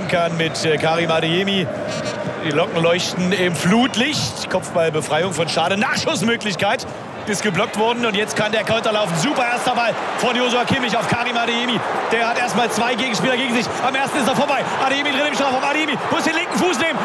geben kann mit Karim Adeyemi. Die Locken leuchten im Flutlicht. Kopfballbefreiung von Schade. Nachschussmöglichkeit ist geblockt worden. Und jetzt kann der Konter laufen. Super erster Ball von Joshua Kimmich auf Karim Adeyemi. Der hat erstmal 2 Gegenspieler gegen sich. Am ersten ist er vorbei. Adeyemi drin im Strafraum. Adeyemi muss den linken Fuß nehmen.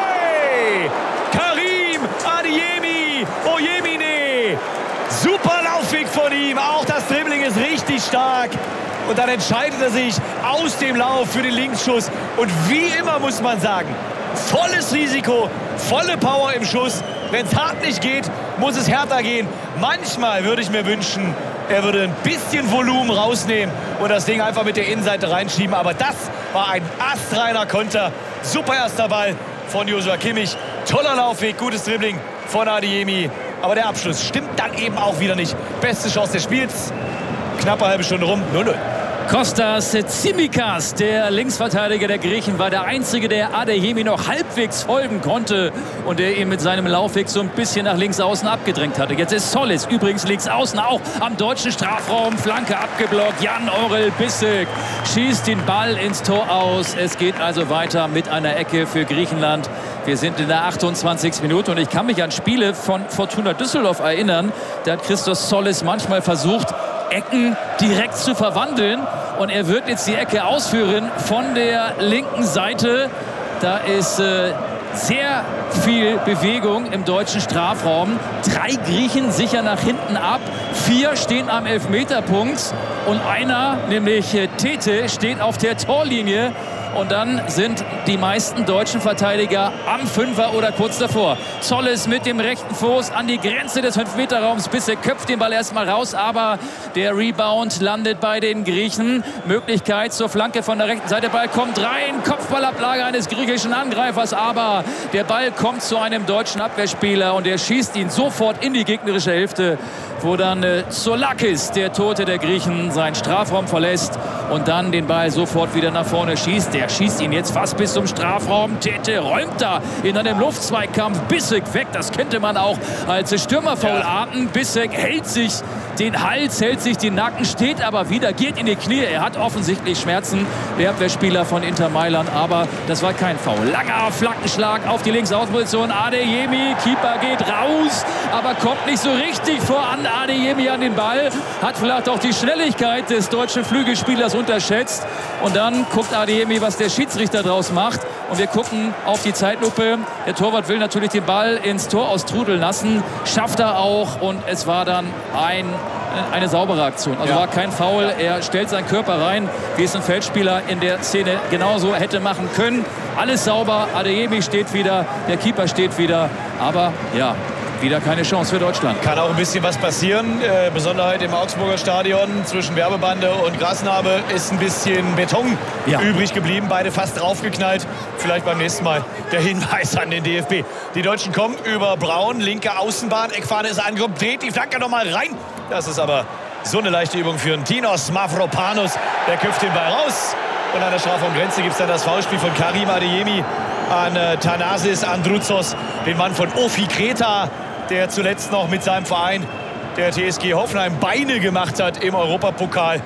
Vorbei! Karim Adeyemi. Oh Jemine. Super Laufweg von ihm. Auch das Dribbling ist richtig stark. Und dann entscheidet er sich aus dem Lauf für den Linksschuss. Und wie immer muss man sagen, volles Risiko, volle Power im Schuss. Wenn es hart nicht geht, muss es härter gehen. Manchmal würde ich mir wünschen, er würde ein bisschen Volumen rausnehmen und das Ding einfach mit der Innenseite reinschieben. Aber das war ein astreiner Konter. Super erster Ball von Joshua Kimmich. Toller Laufweg, gutes Dribbling von Adeyemi. Aber der Abschluss stimmt dann eben auch wieder nicht. Beste Chance des Spiels. Knappe halbe Stunde rum, 0-0. Kostas Tsimikas, der Linksverteidiger der Griechen, war der Einzige, der Adeyemi noch halbwegs folgen konnte und der ihn mit seinem Laufweg so ein bisschen nach links außen abgedrängt hatte. Jetzt ist Solis übrigens links außen auch am deutschen Strafraum. Flanke abgeblockt. Jan-Orel Bissek schießt den Ball ins Tor aus. Es geht also weiter mit einer Ecke für Griechenland. Wir sind in der 28. Minute und ich kann mich an Spiele von Fortuna Düsseldorf erinnern. Da hat Christos Solis manchmal versucht, Ecken direkt zu verwandeln. Und er wird jetzt die Ecke ausführen von der linken Seite. Da ist sehr viel Bewegung im deutschen Strafraum. 3 Griechen sicher nach hinten ab. 4 stehen am Elfmeterpunkt. Und einer, nämlich Tete, steht auf der Torlinie. Und dann sind die meisten deutschen Verteidiger am Fünfer oder kurz davor. Zolles mit dem rechten Fuß an die Grenze des 5-Meter-Raums. Bissek köpft den Ball erstmal raus, aber der Rebound landet bei den Griechen. Möglichkeit zur Flanke von der rechten Seite. Ball kommt rein. Kopfballablage eines griechischen Angreifers, aber der Ball kommt zu einem deutschen Abwehrspieler und der schießt ihn sofort in die gegnerische Hälfte, wo dann Zoulakis, der Tote der Griechen, seinen Strafraum verlässt und dann den Ball sofort wieder nach vorne schießt. Der schießt ihn jetzt fast bis zum Strafraum. Tete räumt da in einem Luftzweikampf Bissek weg. Das könnte man auch als Stürmerfoul ahnden. Bissek hält sich den Hals, hält sich den Nacken, steht aber wieder, geht in die Knie. Er hat offensichtlich Schmerzen, der Abwehrspieler von Inter Mailand, aber das war kein Foul. Langer Flankenschlag auf die Linksaußenposition. Adeyemi, Keeper geht raus, aber kommt nicht so richtig voran. Adeyemi an den Ball, hat vielleicht auch die Schnelligkeit des deutschen Flügelspielers unterschätzt. Und dann guckt Adeyemi, was der Schiedsrichter draus macht. Und wir gucken auf die Zeitlupe. Der Torwart will natürlich den Ball ins Tor austrudeln lassen. Schafft er auch. Und es war dann eine saubere Aktion. Also war kein Foul. Er stellt seinen Körper rein, wie es ein Feldspieler in der Szene genauso hätte machen können. Alles sauber. Adeyemi steht wieder. Der Keeper steht wieder. Aber ja, wieder keine Chance für Deutschland. Kann auch ein bisschen was passieren. Besonderheit im Augsburger Stadion zwischen Werbebande und Grasnarbe ist ein bisschen Beton übrig geblieben. Beide fast draufgeknallt. Vielleicht beim nächsten Mal der Hinweis an den DFB. Die Deutschen kommen über Braun, linke Außenbahn. Eckfahne ist angekommen, dreht die Flanke nochmal rein. Das ist aber so eine leichte Übung für einen Tinos Mavropanos. Der köpft den Ball raus. Und an der Strafraumgrenze gibt es dann das Foulspiel von Karim Adeyemi an Thanasis Androutsos, den Mann von Ofi Kreta, der zuletzt noch mit seinem Verein, der TSG Hoffenheim, Beine gemacht hat im Europapokal.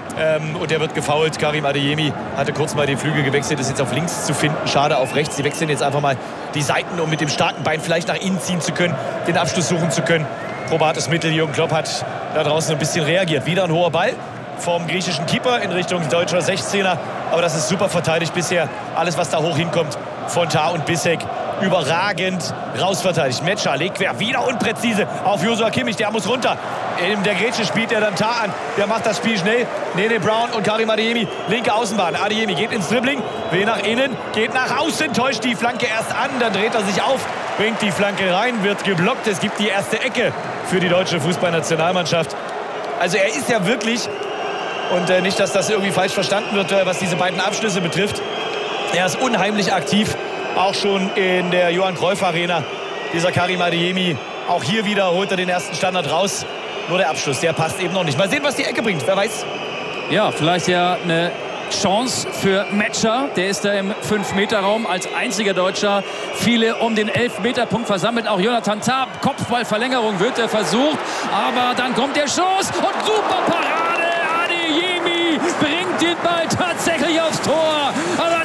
Und der wird gefoult. Karim Adeyemi hatte kurz mal den Flügel gewechselt, ist jetzt auf links zu finden, Schade auf rechts. Sie wechseln jetzt einfach mal die Seiten, um mit dem starken Bein vielleicht nach innen ziehen zu können, den Abschluss suchen zu können. Probates Mittel. Jürgen Klopp hat da draußen ein bisschen reagiert. Wieder ein hoher Ball vom griechischen Keeper in Richtung deutscher 16er. Aber das ist super verteidigt bisher. Alles, was da hoch hinkommt, von Tah und Bissek, überragend rausverteidigt. Metscher legt quer, wieder unpräzise auf Joshua Kimmich. Der muss runter. In der Grätsche spielt er dann Tah an. Der macht das Spiel schnell. Nene Brown und Karim Adeyemi. Linke Außenbahn. Adeyemi geht ins Dribbling, will nach innen, geht nach außen, täuscht die Flanke erst an. Dann dreht er sich auf, bringt die Flanke rein, wird geblockt. Es gibt die erste Ecke für die deutsche Fußballnationalmannschaft. Also er ist ja wirklich, und nicht, dass das irgendwie falsch verstanden wird, was diese beiden Abschlüsse betrifft, er ist unheimlich aktiv. Auch schon in der Johann Cruyff Arena. Dieser Karim Adeyemi. Auch hier wieder holt er den ersten Standard raus. Nur der Abschluss, der passt eben noch nicht. Mal sehen, was die Ecke bringt. Wer weiß. Ja, vielleicht ja eine Chance für Metscher. Der ist da im 5-Meter-Raum als einziger Deutscher. Viele um den 11-Meter-Punkt versammelt. Auch Jonathan Tah. Kopfballverlängerung wird er versucht. Aber dann kommt der Schuss und super Parade. Adeyemi bringt den Ball tatsächlich aufs Tor. Aber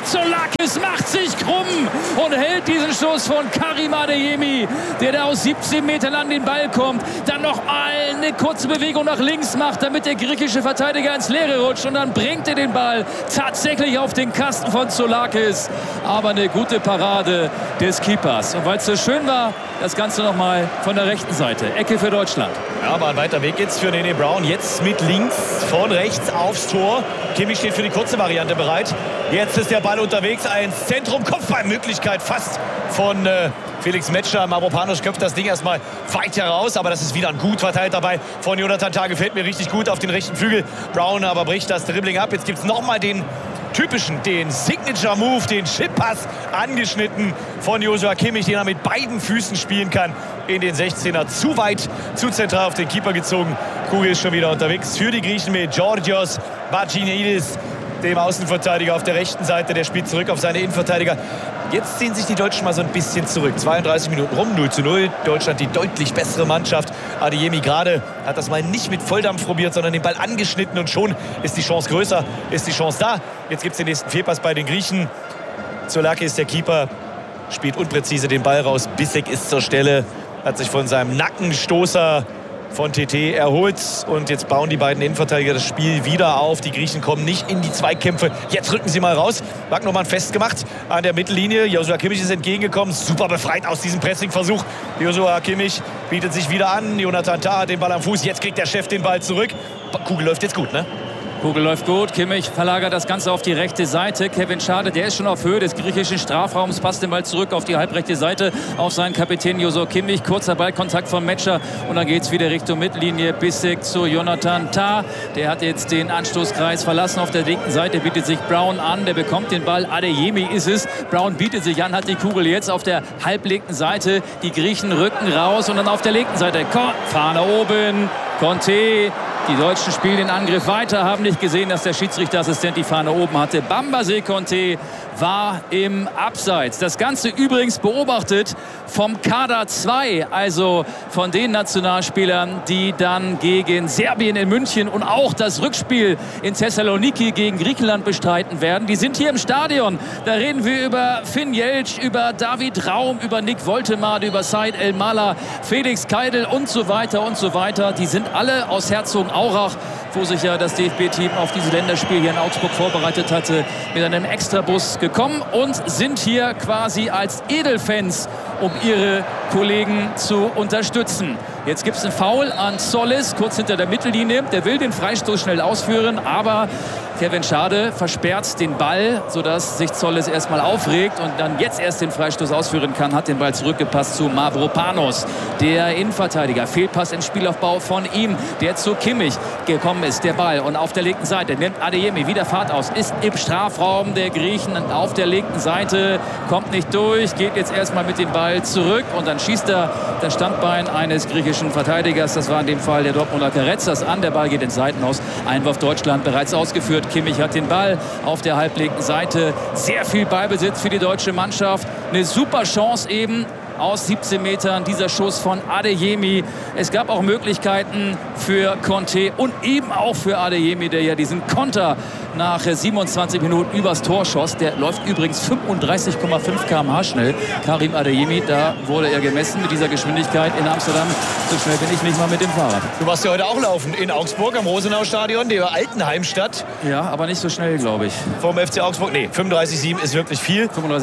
Zoulakis macht sich krumm und hält diesen Schuss von Karim Adeyemi, der da aus 17 Metern an den Ball kommt. Dann noch eine kurze Bewegung nach links macht, damit der griechische Verteidiger ins Leere rutscht. Und dann bringt er den Ball tatsächlich auf den Kasten von Zoulakis. Aber eine gute Parade des Keepers. Und weil es so schön war, das Ganze nochmal von der rechten Seite. Ecke für Deutschland. Ja, aber ein weiter Weg jetzt für Nene Brown. Jetzt mit links von rechts aufs Tor. Kimmich steht für die kurze Variante bereit. Jetzt ist der Ball unterwegs. Ein Zentrum, Kopfballmöglichkeit fast von Felix Metscher. Mavropanos köpft das Ding erstmal weit heraus. Aber das ist wieder ein gut verteilter Ball von Jonathan Tah. Gefällt mir richtig gut auf den rechten Flügel. Brown aber bricht das Dribbling ab. Jetzt gibt es nochmal den typischen, den Signature-Move, den Chip-Pass angeschnitten von Joshua Kimmich, den er mit beiden Füßen spielen kann in den 16er. Zu weit, zu zentral auf den Keeper gezogen. Kugel ist schon wieder unterwegs für die Griechen mit Georgios Bagianidis, dem Außenverteidiger auf der rechten Seite. Der spielt zurück auf seine Innenverteidiger. Jetzt ziehen sich die Deutschen mal so ein bisschen zurück. 32 Minuten rum, 0:0. Deutschland die deutlich bessere Mannschaft. Adeyemi gerade hat das mal nicht mit Volldampf probiert, sondern den Ball angeschnitten und schon ist die Chance größer, ist die Chance da. Jetzt gibt es den nächsten Fehlpass bei den Griechen. Zoulakis ist der Keeper, spielt unpräzise den Ball raus. Bissek ist zur Stelle, hat sich von seinem Nackenstoßer von TT erholt und jetzt bauen die beiden Innenverteidiger das Spiel wieder auf. Die Griechen kommen nicht in die Zweikämpfe. Jetzt rücken sie mal raus. Wagnermann festgemacht an der Mittellinie. Joshua Kimmich ist entgegengekommen. Super befreit aus diesem Pressingversuch. Joshua Kimmich bietet sich wieder an. Jonathan Tah hat den Ball am Fuß. Jetzt kriegt der Chef den Ball zurück. Kugel läuft jetzt gut, ne? Kugel läuft gut. Kimmich verlagert das Ganze auf die rechte Seite. Kevin Schade, der ist schon auf Höhe des griechischen Strafraums, passt den Ball zurück auf die halbrechte Seite auf seinen Kapitän Joshua Kimmich. Kurzer Ballkontakt von Metscher und dann geht es wieder Richtung Mittellinie. Bissek zu Jonathan Tah. Der hat jetzt den Anstoßkreis verlassen. Auf der linken Seite bietet sich Brown an. Der bekommt den Ball. Adeyemi ist es. Brown bietet sich an, hat die Kugel jetzt auf der halblinken Seite. Die Griechen rücken raus und dann auf der linken Seite. Fahne oben. Conte. Die Deutschen spielen den Angriff weiter, haben nicht gesehen, dass der Schiedsrichterassistent die Fahne oben hatte. Bambasé Conte war im Abseits. Das Ganze übrigens beobachtet vom Kader 2, also von den Nationalspielern, die dann gegen Serbien in München und auch das Rückspiel in Thessaloniki gegen Griechenland bestreiten werden. Die sind hier im Stadion. Da reden wir über Finn Jeltsch, über David Raum, über Nick Woltemade, über Said El-Mala, Felix Keidel und so weiter und so weiter. Die sind alle aus Herzogenaurach, wo sich ja das DFB-Team auf dieses Länderspiel hier in Augsburg vorbereitet hatte, mit einem Extrabus gekommen und sind hier quasi als Edelfans, um ihre Kollegen zu unterstützen. Jetzt gibt es einen Foul an Zollis, kurz hinter der Mittellinie. Der will den Freistoß schnell ausführen, aber Kevin Schade versperrt den Ball, sodass sich Zollis erstmal aufregt und dann jetzt erst den Freistoß ausführen kann. Hat den Ball zurückgepasst zu Mavropanos, der Innenverteidiger. Fehlpass im Spielaufbau von ihm, der zu Kimmich gekommen ist. Der Ball und auf der linken Seite nimmt Adeyemi wieder Fahrt aus, ist im Strafraum der Griechen auf der linken Seite, kommt nicht durch, geht jetzt erstmal mit dem Ball zurück und dann schießt er das Standbein eines griechischen Verteidigers. Das war in dem Fall der Dortmunder Karetzas an. Der Ball geht ins Seitenhaus. Einwurf Deutschland bereits ausgeführt. Kimmich hat den Ball auf der halblinken Seite. Sehr viel Ballbesitz für die deutsche Mannschaft. Eine super Chance eben aus 17 Metern, dieser Schuss von Adeyemi. Es gab auch Möglichkeiten für Conte und eben auch für Adeyemi, der ja diesen Konter nach 27 Minuten übers Tor schoss. Der läuft übrigens 35,5 km/h schnell. Karim Adeyemi, da wurde er gemessen mit dieser Geschwindigkeit in Amsterdam. So schnell bin ich nicht mal mit dem Fahrrad. Du warst ja heute auch laufen in Augsburg am Rosenau-Stadion, der alten Heimstadt. Ja, aber nicht so schnell, glaube ich. Vom FC Augsburg? Nee, 35,7 ist wirklich viel.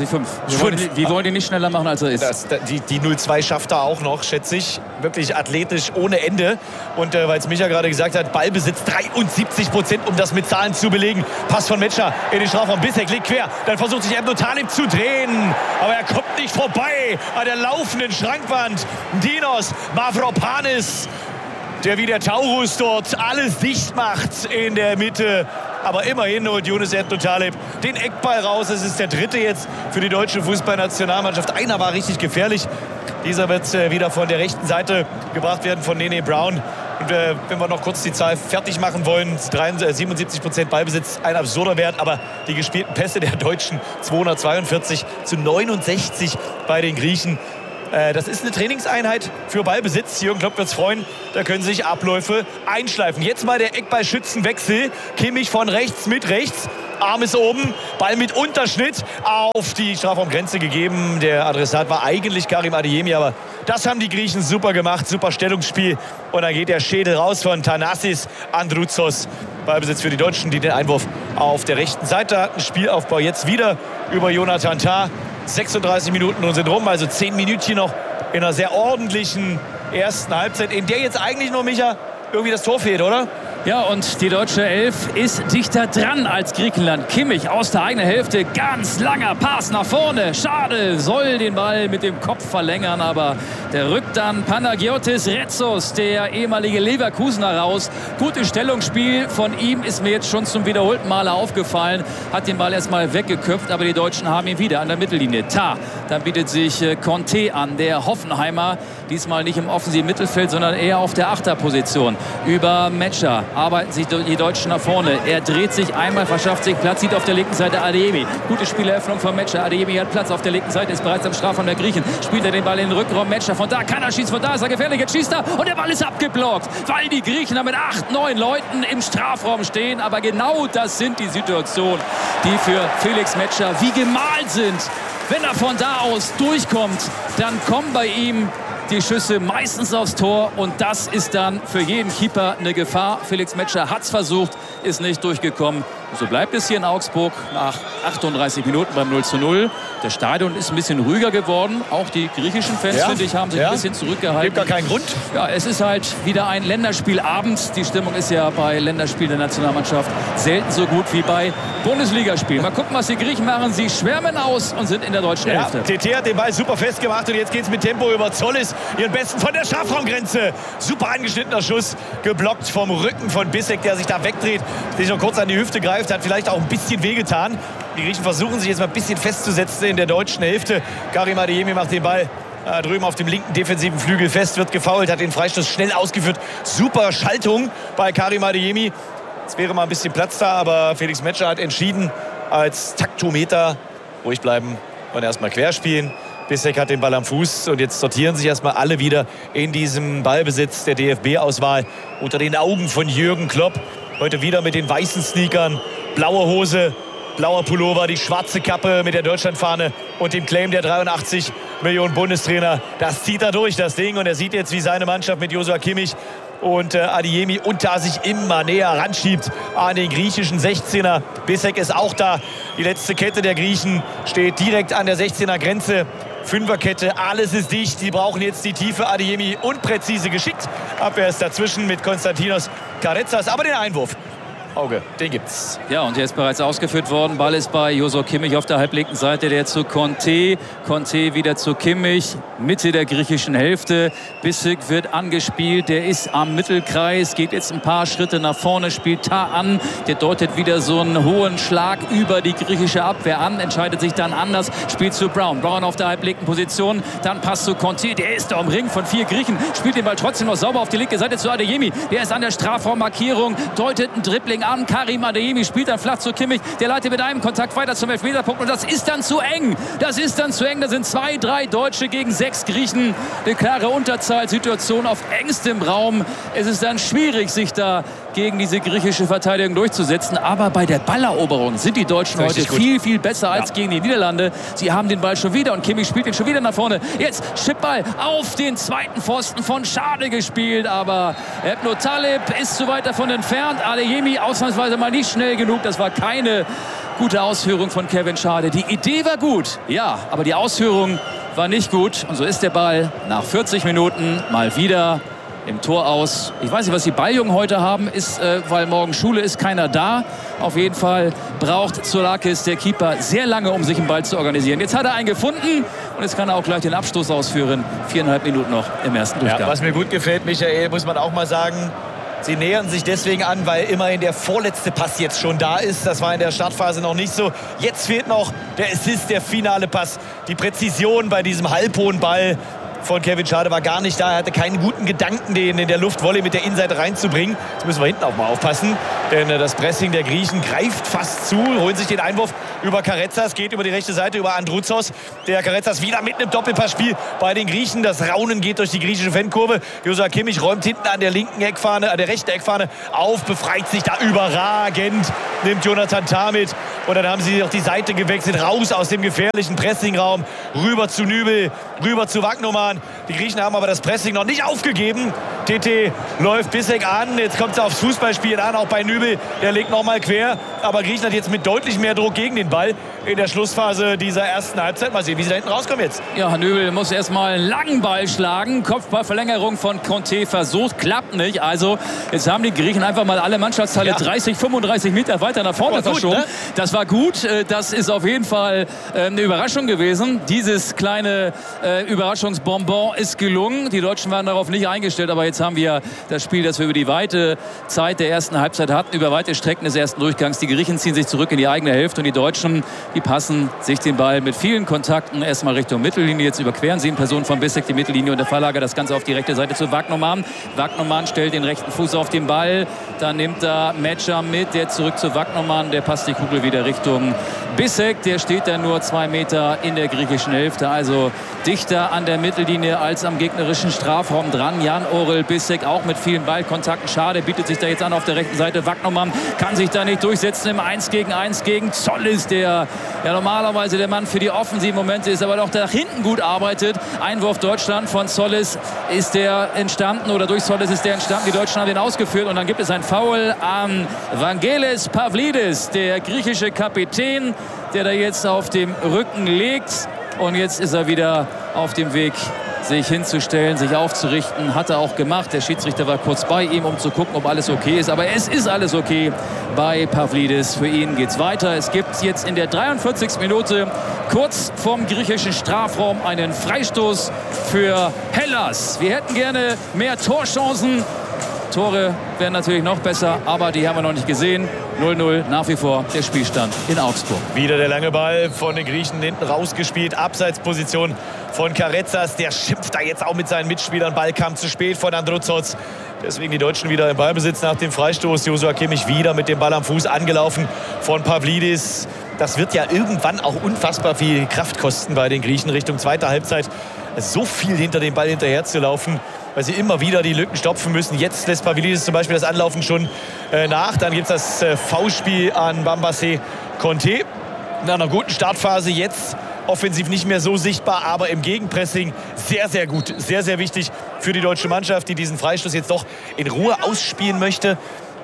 35,5. Wir wollen ihn nicht schneller machen, als er ist. Die 0-2 schafft er auch noch, schätze ich. Wirklich athletisch ohne Ende. Und weil es Micha gerade gesagt hat, Ballbesitz 73%, um das mit Zahlen zu belegen. Pass von Metscher in den Strafraum. Bissek legt quer. Dann versucht sich Emre Talib zu drehen. Aber er kommt nicht vorbei an der laufenden Schrankwand. Dinos Mavropanos, der wie der Taurus dort alles dicht macht in der Mitte. Aber immerhin holt Younes Emre Talib den Eckball raus. Es ist der dritte jetzt für die deutsche Fußballnationalmannschaft. Einer war richtig gefährlich. Dieser wird wieder von der rechten Seite gebracht werden von Nene Brown. Und wenn wir noch kurz die Zahl fertig machen wollen, 77% Ballbesitz, ein absurder Wert. Aber die gespielten Pässe der Deutschen 242 zu 69 bei den Griechen. Das ist eine Trainingseinheit für Ballbesitz. Jürgen Klopp wird es freuen. Da können sich Abläufe einschleifen. Jetzt mal der Eckballschützenwechsel. Kimmich von rechts mit rechts. Arm ist oben, Ball mit Unterschnitt auf die Strafraumgrenze gegeben. Der Adressat war eigentlich Karim Adeyemi, aber das haben die Griechen super gemacht, super Stellungsspiel. Und dann geht der Schädel raus von Thanasis Androutsos. Ballbesitz für die Deutschen, die den Einwurf auf der rechten Seite hatten. Spielaufbau jetzt wieder über Jonathan Tah. 36 Minuten und sind rum, also 10 Minütchen noch in einer sehr ordentlichen ersten Halbzeit, in der jetzt eigentlich nur, Micha, irgendwie das Tor fehlt, oder? Ja, und die deutsche Elf ist dichter dran als Griechenland. Kimmich aus der eigenen Hälfte, ganz langer Pass nach vorne. Schade, soll den Ball mit dem Kopf verlängern, aber der rückt dann Panagiotis Retsos, der ehemalige Leverkusener, raus. Gutes Stellungsspiel von ihm ist mir jetzt schon zum wiederholten Male aufgefallen. Hat den Ball erstmal weggeköpft, aber die Deutschen haben ihn wieder an der Mittellinie. Tah, dann bietet sich Conte an, der Hoffenheimer. Diesmal nicht im offensiven Mittelfeld, sondern eher auf der Achterposition. Über Metscher arbeiten sich die Deutschen nach vorne. Er dreht sich einmal, verschafft sich Platz, sieht auf der linken Seite Adeyemi. Gute Spieleröffnung von Metscher. Adeyemi hat Platz auf der linken Seite, ist bereits am Strafraum der Griechen. Spielt er den Ball in den Rückraum. Metscher, von da kann er schießen, von da ist er gefährlich. Jetzt schießt er und der Ball ist abgeblockt, weil die Griechen da mit 8, 9 Leuten im Strafraum stehen. Aber genau das sind die Situationen, die für Felix Metscher wie gemalt sind. Wenn er von da aus durchkommt, dann kommen bei ihm die Schüsse meistens aufs Tor und das ist dann für jeden Keeper eine Gefahr. Felix Metscher hat es versucht, ist nicht durchgekommen. So bleibt es hier in Augsburg nach 38 Minuten beim 0:0. Das Stadion ist ein bisschen ruhiger geworden. Auch die griechischen Fans, finde ich, haben sich ein bisschen zurückgehalten. Gibt gar keinen Grund. Ja, es ist halt wieder ein Länderspielabend. Die Stimmung ist ja bei Länderspielen der Nationalmannschaft selten so gut wie bei Bundesligaspielen. Mal gucken, was die Griechen machen. Sie schwärmen aus und sind in der deutschen Hälfte. TT hat den Ball super festgemacht und jetzt geht es mit Tempo über Zollis. Ihren besten von der Strafraumgrenze. Super angeschnittener Schuss, geblockt vom Rücken von Bissek, der sich da wegdreht, sich noch kurz an die Hüfte greift, hat vielleicht auch ein bisschen wehgetan. Die Griechen versuchen sich jetzt mal ein bisschen festzusetzen in der deutschen Hälfte. Karim Adeyemi macht den Ball drüben auf dem linken defensiven Flügel fest, wird gefoult, hat den Freistoß schnell ausgeführt. Super Schaltung bei Karim Adeyemi. Jetzt wäre mal ein bisschen Platz da, aber Felix Metscher hat entschieden, als Taktometer ruhig bleiben und erstmal querspielen. Bissek hat den Ball am Fuß und jetzt sortieren sich erstmal alle wieder in diesem Ballbesitz der DFB-Auswahl unter den Augen von Jürgen Klopp. Heute wieder mit den weißen Sneakern, blaue Hose, blauer Pullover, die schwarze Kappe mit der Deutschlandfahne und dem Claim der 83 Millionen Bundestrainer. Das zieht er durch, das Ding. Und er sieht jetzt, wie seine Mannschaft mit Joshua Kimmich und Adeyemi und da sich immer näher ranschiebt an den griechischen 16er. Bissek ist auch da. Die letzte Kette der Griechen steht direkt an der 16er Grenze. Fünferkette, alles ist dicht. Die brauchen jetzt die Tiefe. Adeyemi unpräzise geschickt. Abwehr ist dazwischen mit Konstantinos Karetsas. Aber den Einwurf, Auge, den gibt's. Ja, und der ist bereits ausgeführt worden. Ball ist bei Joshua Kimmich auf der halblinken Seite, der zu Conte. Conte wieder zu Kimmich, Mitte der griechischen Hälfte. Bissek wird angespielt, der ist am Mittelkreis, geht jetzt ein paar Schritte nach vorne, spielt Tah an. Der deutet wieder so einen hohen Schlag über die griechische Abwehr an, entscheidet sich dann anders, spielt zu Brown. Brown auf der halblinken Position, dann passt zu Conte, der ist da umringt von 4 Griechen, spielt den Ball trotzdem noch sauber auf die linke Seite zu Adeyemi. Der ist an der Strafraummarkierung, deutet ein Dribbling an. Karim Adeyemi spielt dann flach zu Kimmich. Der leitet mit einem Kontakt weiter zum Elfmeterpunkt. Und das ist dann zu eng. Das ist dann zu eng. Da sind 2, 3 Deutsche gegen 6 Griechen. Eine klare Unterzahlsituation auf engstem Raum. Es ist dann schwierig, sich da gegen diese griechische Verteidigung durchzusetzen. Aber bei der Balleroberung sind die Deutschen heute viel, viel besser als gegen die Niederlande. Sie haben den Ball schon wieder und Kimmich spielt ihn schon wieder nach vorne. Jetzt Chipball auf den zweiten Pfosten von Schade gespielt. Aber Ebno Taleb ist zu weit davon entfernt. Adeyemi ausnahmsweise mal nicht schnell genug. Das war keine gute Ausführung von Kevin Schade. Die Idee war gut, ja, aber die Ausführung war nicht gut. Und so ist der Ball nach 40 Minuten mal wieder im Tor aus. Ich weiß nicht, was die Balljungen heute haben, ist, weil morgen Schule ist, keiner da. Auf jeden Fall braucht Zoulakis, der Keeper, sehr lange, um sich einen Ball zu organisieren. Jetzt hat er einen gefunden und jetzt kann er auch gleich den Abstoß ausführen. 4,5 Minuten noch im ersten Durchgang. Ja, was mir gut gefällt, Michael, muss man auch mal sagen, sie nähern sich deswegen an, weil immerhin der vorletzte Pass jetzt schon da ist. Das war in der Startphase noch nicht so. Jetzt fehlt noch der Assist, der finale Pass. Die Präzision bei diesem halbhohen Ball von Kevin Schade war gar nicht da. Er hatte keinen guten Gedanken, den in der Luftvolley mit der Innenseite reinzubringen. Jetzt müssen wir hinten auch mal aufpassen. Denn das Pressing der Griechen greift fast zu, holen sich den Einwurf über Karetsas, geht über die rechte Seite über Androuzos. Der Karetsas wieder mitten im Doppelpassspiel bei den Griechen. Das Raunen geht durch die griechische Fankurve. Joshua Kimmich räumt hinten an der linken Eckfahne, an der rechten Eckfahne auf, befreit sich da überragend, nimmt Jonathan Tah mit. Und dann haben sie auf die Seite gewechselt, raus aus dem gefährlichen Pressingraum, rüber zu Nübel, rüber zu Wagnoman. Die Griechen haben aber das Pressing noch nicht aufgegeben. TT läuft Bissek an, jetzt kommt es aufs Fußballspiel an, auch bei Nübel, der legt nochmal quer. Aber Griechenland jetzt mit deutlich mehr Druck gegen den Ball in der Schlussphase dieser ersten Halbzeit. Mal sehen, wie sie da hinten rauskommen jetzt. Ja, Nübel muss erstmal einen langen Ball schlagen. Kopfballverlängerung von Conte versucht, klappt nicht. Also jetzt haben die Griechen einfach mal alle Mannschaftsteile 30, 35 Meter weiter nach vorne verschoben. Gut, ne? Das war gut. Das ist auf jeden Fall eine Überraschung gewesen. Dieses kleine Überraschungsbonbon ist gelungen. Die Deutschen waren darauf nicht eingestellt, aber jetzt haben wir das Spiel, das wir über die weite Zeit der ersten Halbzeit hatten, über weite Strecken des ersten Durchgangs. Die Griechen ziehen sich zurück in die eigene Hälfte und die Deutschen, die passen sich den Ball mit vielen Kontakten erstmal Richtung Mittellinie. Jetzt überqueren sie in Person von Bissek die Mittellinie und der Verlager das Ganze auf die rechte Seite zu Wagnoman. Wagnoman stellt den rechten Fuß auf den Ball. Dann nimmt er Metscher mit, der zurück zu Wagnoman. Der passt die Kugel wieder Richtung Bissek. Der steht dann nur 2 Meter in der griechischen Hälfte. Also dichter an der Mittellinie als am gegnerischen Strafraum dran. Jan-Orel Bissek auch mit vielen Ballkontakten. Schade, bietet sich da jetzt an auf der rechten Seite. Wagnoman kann sich da nicht durchsetzen im 1 gegen 1 gegen Zollis, der ja normalerweise der Mann für die offensiven Momente ist, aber doch nach hinten gut arbeitet. Einwurf Deutschland von Zollis ist der entstanden, oder durch Zollis ist der entstanden. Die Deutschen haben den ausgeführt und dann gibt es ein Foul an Vangelis Pavlidis, der griechische Kapitän, der da jetzt auf dem Rücken liegt. Und jetzt ist er wieder auf dem Weg, sich hinzustellen, sich aufzurichten. Hat er auch gemacht. Der Schiedsrichter war kurz bei ihm, um zu gucken, ob alles okay ist. Aber es ist alles okay bei Pavlidis. Für ihn geht's weiter. Es gibt jetzt in der 43. Minute kurz vorm griechischen Strafraum einen Freistoß für Hellas. Wir hätten gerne mehr Torchancen. Tore wären natürlich noch besser, aber die haben wir noch nicht gesehen. 0-0 nach wie vor der Spielstand in Augsburg. Wieder der lange Ball von den Griechen hinten rausgespielt. Abseitsposition von Karetsas. Der schimpft da jetzt auch mit seinen Mitspielern. Ball kam zu spät von Androuzos. Deswegen die Deutschen wieder im Ballbesitz nach dem Freistoß. Joshua Kimmich wieder mit dem Ball am Fuß angelaufen von Pavlidis. Das wird ja irgendwann auch unfassbar viel Kraft kosten bei den Griechen Richtung zweiter Halbzeit. So viel hinter dem Ball hinterher zu laufen, weil sie immer wieder die Lücken stopfen müssen. Jetzt lässt Pavlidis zum Beispiel das Anlaufen schon nach. Dann gibt es das Foulspiel an Bambassé Conte. Nach einer guten Startphase jetzt offensiv nicht mehr so sichtbar, aber im Gegenpressing sehr, sehr gut. Sehr, sehr wichtig für die deutsche Mannschaft, die diesen Freistoß jetzt doch in Ruhe ausspielen möchte.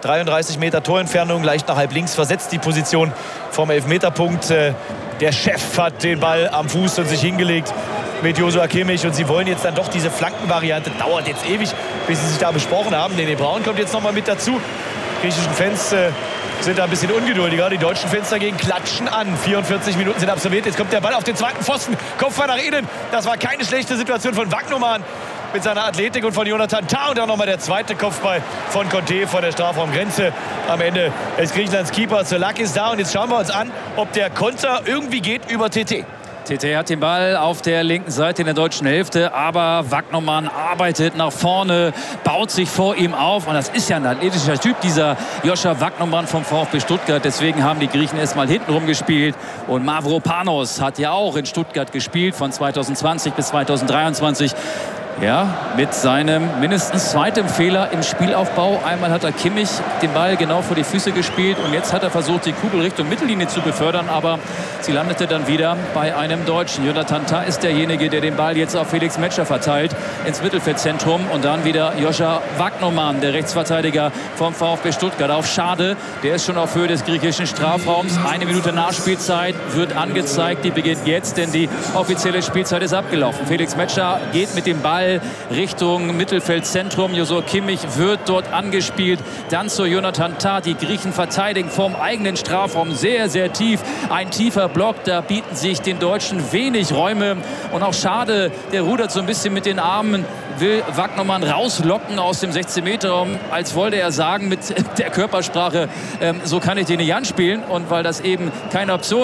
33 Meter Torentfernung, leicht nach halb links versetzt die Position vom Elfmeterpunkt. Der Chef hat den Ball am Fuß und sich hingelegt mit Joshua Kimmich. Und sie wollen jetzt dann doch diese Flankenvariante. Dauert jetzt ewig, bis sie sich da besprochen haben. Nene Braun kommt jetzt noch mal mit dazu. Die griechischen Fans sind da ein bisschen ungeduldiger. Die deutschen Fans dagegen klatschen an. 44 Minuten sind absolviert. Jetzt kommt der Ball auf den zweiten Pfosten. Kopfball nach innen. Das war keine schlechte Situation von Wagnoman mit seiner Athletik und von Jonathan Tah. Und auch nochmal der zweite Kopfball von Conte von der Strafraumgrenze. Am Ende ist Griechenlands Keeper. Zolak ist da. Und jetzt schauen wir uns an, ob der Konter irgendwie geht über TT. TT hat den Ball auf der linken Seite in der deutschen Hälfte, aber Wagnoman arbeitet nach vorne, baut sich vor ihm auf. Und das ist ja ein athletischer Typ, dieser Joscha Wagnoman vom VfB Stuttgart. Deswegen haben die Griechen erstmal hintenrum gespielt. Und Mavropanos hat ja auch in Stuttgart gespielt, von 2020 bis 2023. Ja, mit seinem mindestens zweiten Fehler im Spielaufbau. Einmal hat er Kimmich den Ball genau vor die Füße gespielt und jetzt hat er versucht, die Kugel Richtung Mittellinie zu befördern, aber sie landete dann wieder bei einem Deutschen. Jonathan Tah ist derjenige, der den Ball jetzt auf Felix Metscher verteilt ins Mittelfeldzentrum und dann wieder Joscha Wagnoman, der Rechtsverteidiger vom VfB Stuttgart. Auf Schade, der ist schon auf Höhe des griechischen Strafraums. 1 Minute Nachspielzeit wird angezeigt, die beginnt jetzt, denn die offizielle Spielzeit ist abgelaufen. Felix Metscher geht mit dem Ball Richtung Mittelfeldzentrum. Joshua Kimmich wird dort angespielt. Dann zu Jonathan Tah. Die Griechen verteidigen vom eigenen Strafraum sehr, sehr tief. Ein tiefer Block. Da bieten sich den Deutschen wenig Räume. Und auch Schade, der rudert so ein bisschen mit den Armen, will Wagnoman rauslocken aus dem 16-Meter-Raum, als wollte er sagen mit der Körpersprache, so kann ich den nicht anspielen. Und weil das eben keine Option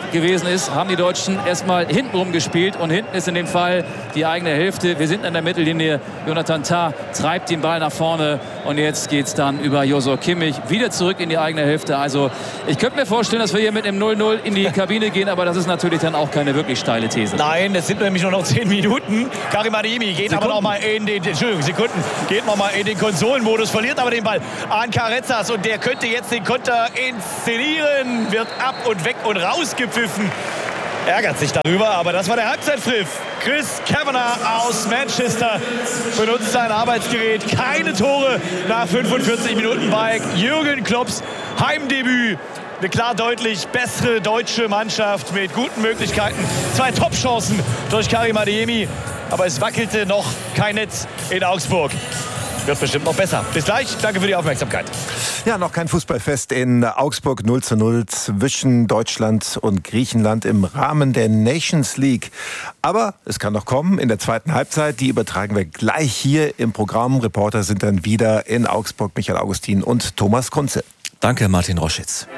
gewesen ist, haben die Deutschen erstmal hintenrum gespielt. Und hinten ist in dem Fall die eigene Hälfte. Wir sind an der Mittellinie. Jonathan Tah treibt den Ball nach vorne. Und jetzt geht es dann über Josua Kimmich wieder zurück in die eigene Hälfte. Also ich könnte mir vorstellen, dass wir hier mit einem 0-0 in die Kabine gehen. Aber das ist natürlich dann auch keine wirklich steile These. Nein, es sind nämlich nur noch 10 Minuten. Karim Adeyemi geht aber noch mal in den Konsolenmodus, verliert aber den Ball an Carezas. Und der könnte jetzt den Konter inszenieren. Wird ab und weg und rausgepfiffen. Ärgert sich darüber, aber das war der Halbzeitpfiff. Chris Kavanagh aus Manchester benutzt sein Arbeitsgerät. Keine Tore nach 45 Minuten bei Jürgen Klopps Heimdebüt. Eine klar deutlich bessere deutsche Mannschaft mit guten Möglichkeiten. 2 Top-Chancen durch Karim Adeyemi. Aber es wackelte noch kein Netz in Augsburg. Wird bestimmt noch besser. Bis gleich. Danke für die Aufmerksamkeit. Ja, noch kein Fußballfest in Augsburg. 0:0 zwischen Deutschland und Griechenland im Rahmen der Nations League. Aber es kann noch kommen in der zweiten Halbzeit. Die übertragen wir gleich hier im Programm. Reporter sind dann wieder in Augsburg, Michael Augustin und Thomas Kunze. Danke, Martin Roschitz.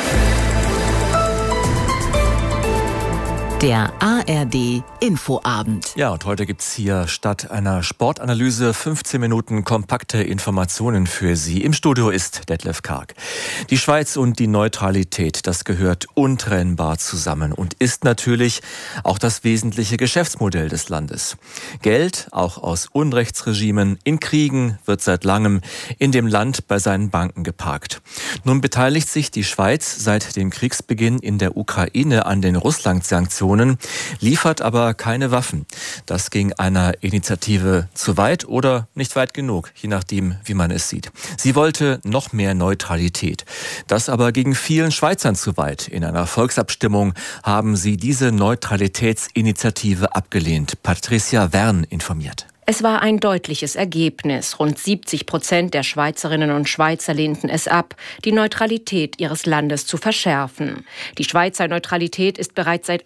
Der ARD Infoabend. Ja, und heute gibt's hier statt einer Sportanalyse 15 Minuten kompakte Informationen für Sie. Im Studio ist Detlef Karg. Die Schweiz und die Neutralität, das gehört untrennbar zusammen und ist natürlich auch das wesentliche Geschäftsmodell des Landes. Geld, auch aus Unrechtsregimen, in Kriegen wird seit langem in dem Land bei seinen Banken geparkt. Nun beteiligt sich die Schweiz seit dem Kriegsbeginn in der Ukraine an den Russland-Sanktionen, liefert aber keine Waffen. Das ging einer Initiative zu weit oder nicht weit genug, je nachdem, wie man es sieht. Sie wollte noch mehr Neutralität. Das aber ging vielen Schweizern zu weit. In einer Volksabstimmung haben sie diese Neutralitätsinitiative abgelehnt. Patricia Wern informiert. Es war ein deutliches Ergebnis. Rund 70% der Schweizerinnen und Schweizer lehnten es ab, die Neutralität ihres Landes zu verschärfen. Die Schweizer Neutralität ist bereits seit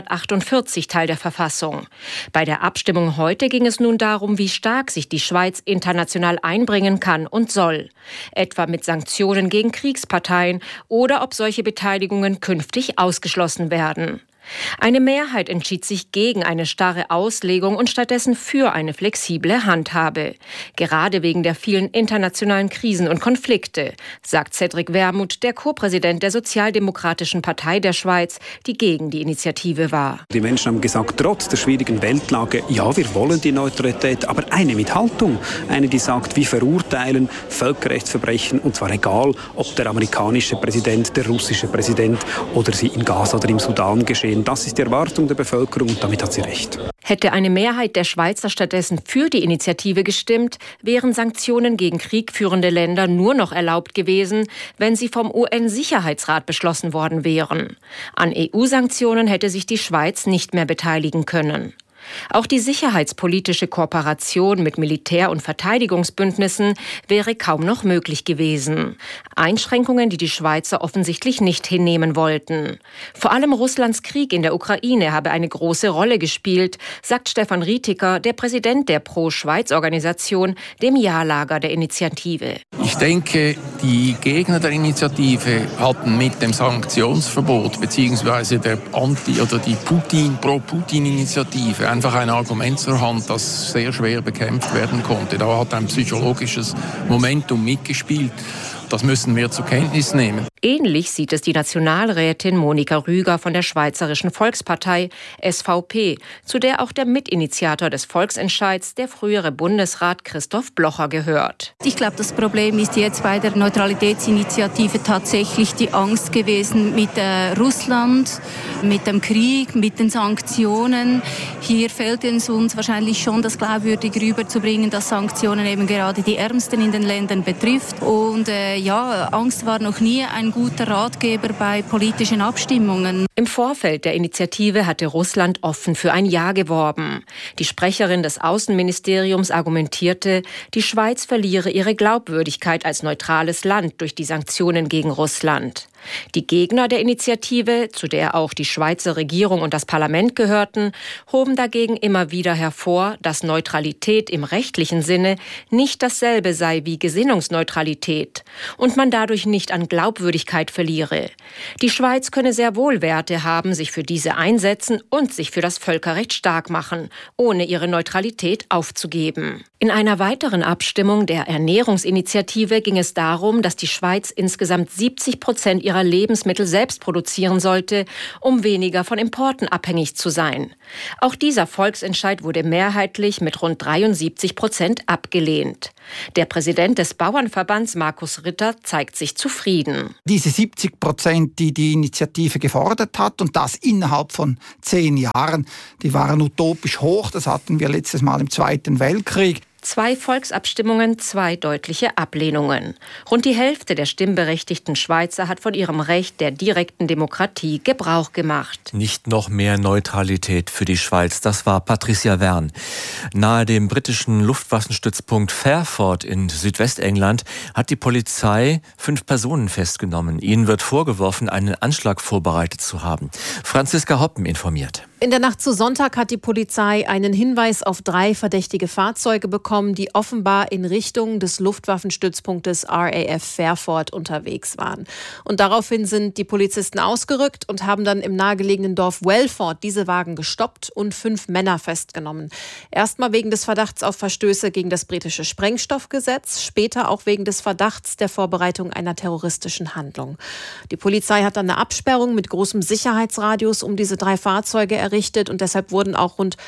1848 Teil der Verfassung. Bei der Abstimmung heute ging es nun darum, wie stark sich die Schweiz international einbringen kann und soll. Etwa mit Sanktionen gegen Kriegsparteien oder ob solche Beteiligungen künftig ausgeschlossen werden. Eine Mehrheit entschied sich gegen eine starre Auslegung und stattdessen für eine flexible Handhabe. Gerade wegen der vielen internationalen Krisen und Konflikte, sagt Cedric Wermuth, der Co-Präsident der Sozialdemokratischen Partei der Schweiz, die gegen die Initiative war. Die Menschen haben gesagt, trotz der schwierigen Weltlage, ja, wir wollen die Neutralität, aber eine mit Haltung. Eine, die sagt, wir verurteilen Völkerrechtsverbrechen, und zwar egal, ob der amerikanische Präsident, der russische Präsident oder sie in Gaza oder im Sudan geschehen. Das ist die Erwartung der Bevölkerung und damit hat sie recht. Hätte eine Mehrheit der Schweizer stattdessen für die Initiative gestimmt, wären Sanktionen gegen kriegführende Länder nur noch erlaubt gewesen, wenn sie vom UN-Sicherheitsrat beschlossen worden wären. An EU-Sanktionen hätte sich die Schweiz nicht mehr beteiligen können. Auch die sicherheitspolitische Kooperation mit Militär- und Verteidigungsbündnissen wäre kaum noch möglich gewesen. Einschränkungen, die die Schweizer offensichtlich nicht hinnehmen wollten. Vor allem Russlands Krieg in der Ukraine habe eine große Rolle gespielt, sagt Stefan Rietiker, der Präsident der Pro-Schweiz-Organisation, dem Ja-Lager der Initiative. Ich denke, die Gegner der Initiative hatten mit dem Sanktionsverbot bzw. der Anti- oder die Pro-Putin-Initiative einfach ein Argument zur Hand, das sehr schwer bekämpft werden konnte. Da hat ein psychologisches Momentum mitgespielt. Das müssen wir zur Kenntnis nehmen. Ähnlich sieht es die Nationalrätin Monika Rüger von der Schweizerischen Volkspartei SVP, zu der auch der Mitinitiator des Volksentscheids, der frühere Bundesrat Christoph Blocher, gehört. Ich glaube, das Problem ist jetzt bei der Neutralitätsinitiative tatsächlich die Angst gewesen mit Russland, mit dem Krieg, mit den Sanktionen. Hier fehlt es uns wahrscheinlich schon, das glaubwürdig rüberzubringen, dass Sanktionen eben gerade die Ärmsten in den Ländern betrifft. Und Angst war noch nie ein guter Ratgeber bei politischen Abstimmungen. Im Vorfeld der Initiative hatte Russland offen für ein Ja geworben. Die Sprecherin des Außenministeriums argumentierte, die Schweiz verliere ihre Glaubwürdigkeit als neutrales Land durch die Sanktionen gegen Russland. Die Gegner der Initiative, zu der auch die Schweizer Regierung und das Parlament gehörten, hoben dagegen immer wieder hervor, dass Neutralität im rechtlichen Sinne nicht dasselbe sei wie Gesinnungsneutralität und man dadurch nicht an Glaubwürdigkeit verliere. Die Schweiz könne sehr wohl Werte haben, sich für diese einsetzen und sich für das Völkerrecht stark machen, ohne ihre Neutralität aufzugeben. In einer weiteren Abstimmung der Ernährungsinitiative ging es darum, dass die Schweiz insgesamt 70% ihrer Lebensmittel selbst produzieren sollte, um weniger von Importen abhängig zu sein. Auch dieser Volksentscheid wurde mehrheitlich mit rund 73% abgelehnt. Der Präsident des Bauernverbands, Markus Ritter, zeigt sich zufrieden. Diese 70%, die die Initiative gefordert hat, und das innerhalb von 10 Jahren, die waren utopisch hoch. Das hatten wir letztes Mal im Zweiten Weltkrieg. 2 Volksabstimmungen, 2 deutliche Ablehnungen. Rund die Hälfte der stimmberechtigten Schweizer hat von ihrem Recht der direkten Demokratie Gebrauch gemacht. Nicht noch mehr Neutralität für die Schweiz, das war Patricia Wern. Nahe dem britischen Luftwaffenstützpunkt Fairford in Südwestengland hat die Polizei 5 Personen festgenommen. Ihnen wird vorgeworfen, einen Anschlag vorbereitet zu haben. Franziska Hoppen informiert. In der Nacht zu Sonntag hat die Polizei einen Hinweis auf 3 verdächtige Fahrzeuge bekommen, die offenbar in Richtung des Luftwaffenstützpunktes RAF Fairford unterwegs waren. Und daraufhin sind die Polizisten ausgerückt und haben dann im nahegelegenen Dorf Welford diese Wagen gestoppt und 5 Männer festgenommen. Erstmal wegen des Verdachts auf Verstöße gegen das britische Sprengstoffgesetz, später auch wegen des Verdachts der Vorbereitung einer terroristischen Handlung. Die Polizei hat dann eine Absperrung mit großem Sicherheitsradius um diese 3 Fahrzeuge errichtet und deshalb wurden auch rund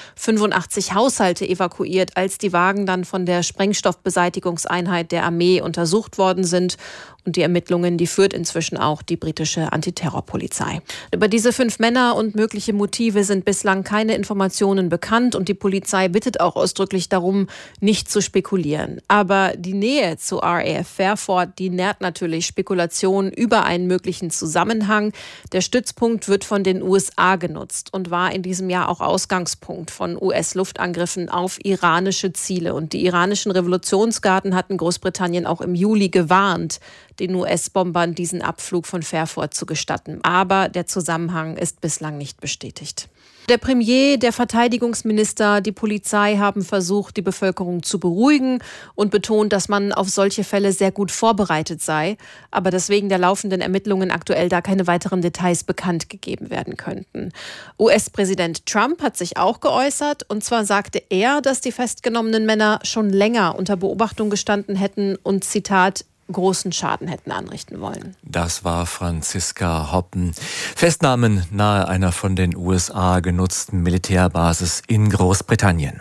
85 Haushalte evakuiert, als die Wagen dann von der Sprengstoffbeseitigungseinheit der Armee untersucht worden sind. Und die Ermittlungen, die führt inzwischen auch die britische Antiterrorpolizei. Über diese 5 Männer und mögliche Motive sind bislang keine Informationen bekannt und die Polizei bittet auch ausdrücklich darum, nicht zu spekulieren. Aber die Nähe zu RAF Fairford, die nährt natürlich Spekulationen über einen möglichen Zusammenhang. Der Stützpunkt wird von den USA genutzt und war in diesem Jahr auch Ausgangspunkt von US-Luftangriffen auf iranische Ziele. Und die iranischen Revolutionsgarden hatten Großbritannien auch im Juli gewarnt, den US-Bombern diesen Abflug von Fairford zu gestatten. Aber der Zusammenhang ist bislang nicht bestätigt. Der Premier, der Verteidigungsminister, die Polizei haben versucht, die Bevölkerung zu beruhigen und betont, dass man auf solche Fälle sehr gut vorbereitet sei, aber dass wegen der laufenden Ermittlungen aktuell da keine weiteren Details bekannt gegeben werden könnten. US-Präsident Trump hat sich auch geäußert, und zwar sagte er, dass die festgenommenen Männer schon länger unter Beobachtung gestanden hätten und, Zitat, großen Schaden hätten anrichten wollen. Das war Franziska Hoppen. Festnahmen nahe einer von den USA genutzten Militärbasis in Großbritannien.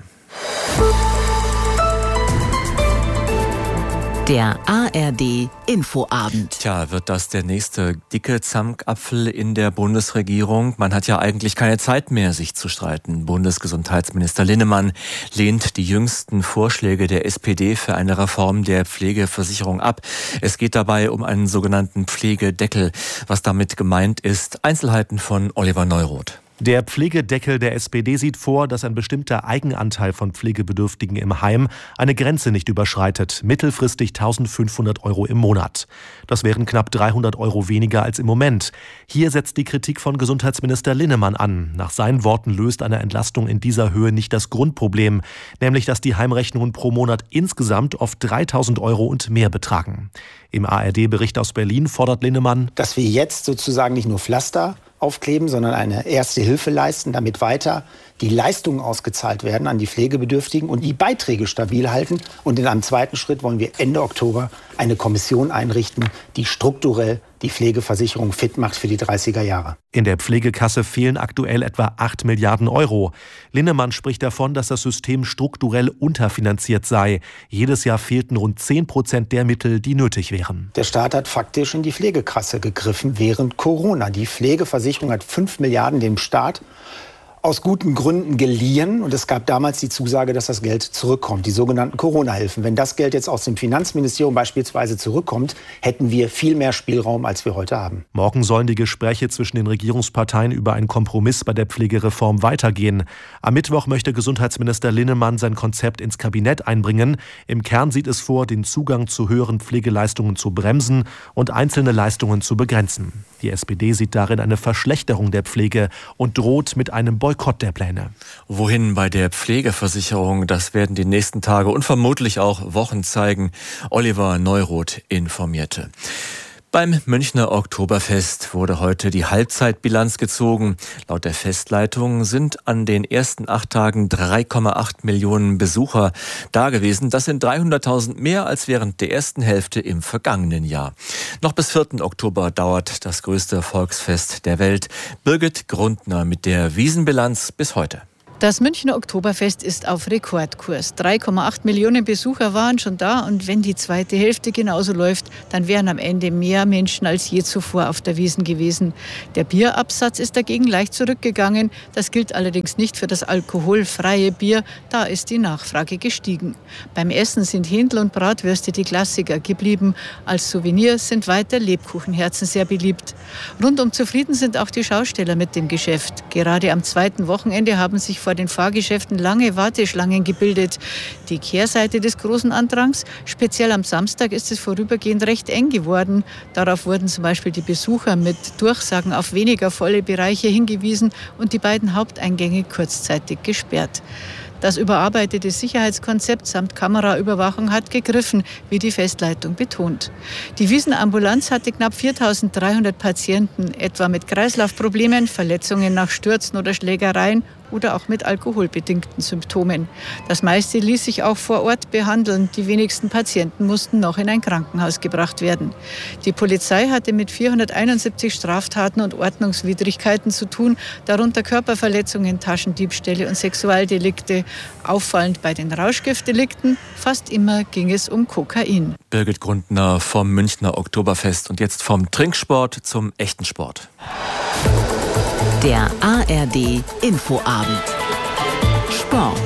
Der ARD Infoabend. Tja, wird das der nächste dicke Zankapfel in der Bundesregierung? Man hat ja eigentlich keine Zeit mehr, sich zu streiten. Bundesgesundheitsminister Linnemann lehnt die jüngsten Vorschläge der SPD für eine Reform der Pflegeversicherung ab. Es geht dabei um einen sogenannten Pflegedeckel. Was damit gemeint ist, Einzelheiten von Oliver Neuroth. Der Pflegedeckel der SPD sieht vor, dass ein bestimmter Eigenanteil von Pflegebedürftigen im Heim eine Grenze nicht überschreitet, mittelfristig 1.500 € im Monat. Das wären knapp 300 € weniger als im Moment. Hier setzt die Kritik von Gesundheitsminister Linnemann an. Nach seinen Worten löst eine Entlastung in dieser Höhe nicht das Grundproblem, nämlich dass die Heimrechnungen pro Monat insgesamt oft 3.000 € und mehr betragen. Im ARD-Bericht aus Berlin fordert Linnemann, dass wir jetzt sozusagen nicht nur Pflaster aufkleben, sondern eine erste Hilfe leisten, damit weiter die Leistungen ausgezahlt werden an die Pflegebedürftigen und die Beiträge stabil halten. Und in einem zweiten Schritt wollen wir Ende Oktober eine Kommission einrichten, die strukturell die Pflegeversicherung fit macht für die 30er Jahre. In der Pflegekasse fehlen aktuell etwa 8 Milliarden €. Linnemann spricht davon, dass das System strukturell unterfinanziert sei. Jedes Jahr fehlten rund 10% der Mittel, die nötig wären. Der Staat hat faktisch in die Pflegekasse gegriffen während Corona. Die Pflegeversicherung hat 5 Milliarden dem Staat aus guten Gründen geliehen und es gab damals die Zusage, dass das Geld zurückkommt, die sogenannten Corona-Hilfen. Wenn das Geld jetzt aus dem Finanzministerium beispielsweise zurückkommt, hätten wir viel mehr Spielraum, als wir heute haben. Morgen sollen die Gespräche zwischen den Regierungsparteien über einen Kompromiss bei der Pflegereform weitergehen. Am Mittwoch möchte Gesundheitsminister Linnemann sein Konzept ins Kabinett einbringen. Im Kern sieht es vor, den Zugang zu höheren Pflegeleistungen zu bremsen und einzelne Leistungen zu begrenzen. Die SPD sieht darin eine Verschlechterung der Pflege und droht mit einem Boykott der Pläne. Wohin bei der Pflegeversicherung, das werden die nächsten Tage und vermutlich auch Wochen zeigen. Oliver Neuroth informierte. Beim Münchner Oktoberfest wurde heute die Halbzeitbilanz gezogen. Laut der Festleitung sind an den ersten 8 Tagen 3,8 Millionen Besucher da gewesen. Das sind 300.000 mehr als während der ersten Hälfte im vergangenen Jahr. Noch bis 4. Oktober dauert das größte Volksfest der Welt. Birgit Grundner mit der Wiesenbilanz bis heute. Das Münchner Oktoberfest ist auf Rekordkurs. 3,8 Millionen Besucher waren schon da und wenn die zweite Hälfte genauso läuft, dann wären am Ende mehr Menschen als je zuvor auf der Wiesn gewesen. Der Bierabsatz ist dagegen leicht zurückgegangen. Das gilt allerdings nicht für das alkoholfreie Bier. Da ist die Nachfrage gestiegen. Beim Essen sind Händel und Bratwürste die Klassiker geblieben. Als Souvenir sind weiter Lebkuchenherzen sehr beliebt. Rundum zufrieden sind auch die Schausteller mit dem Geschäft. Gerade am zweiten Wochenende haben sich vor den Fahrgeschäften lange Warteschlangen gebildet. Die Kehrseite des großen Andrangs, speziell am Samstag ist es vorübergehend recht eng geworden. Darauf wurden zum Beispiel die Besucher mit Durchsagen auf weniger volle Bereiche hingewiesen und die beiden Haupteingänge kurzzeitig gesperrt. Das überarbeitete Sicherheitskonzept samt Kameraüberwachung hat gegriffen, wie die Festleitung betont. Die Wiesenambulanz hatte knapp 4.300 Patienten, etwa mit Kreislaufproblemen, Verletzungen nach Stürzen oder Schlägereien oder auch mit alkoholbedingten Symptomen. Das meiste ließ sich auch vor Ort behandeln. Die wenigsten Patienten mussten noch in ein Krankenhaus gebracht werden. Die Polizei hatte mit 471 Straftaten und Ordnungswidrigkeiten zu tun, darunter Körperverletzungen, Taschendiebstähle und Sexualdelikte. Auffallend bei den Rauschgiftdelikten, fast immer ging es um Kokain. Birgit Grundner vom Münchner Oktoberfest und jetzt vom Trinksport zum echten Sport. Der ARD Infoabend. Sport.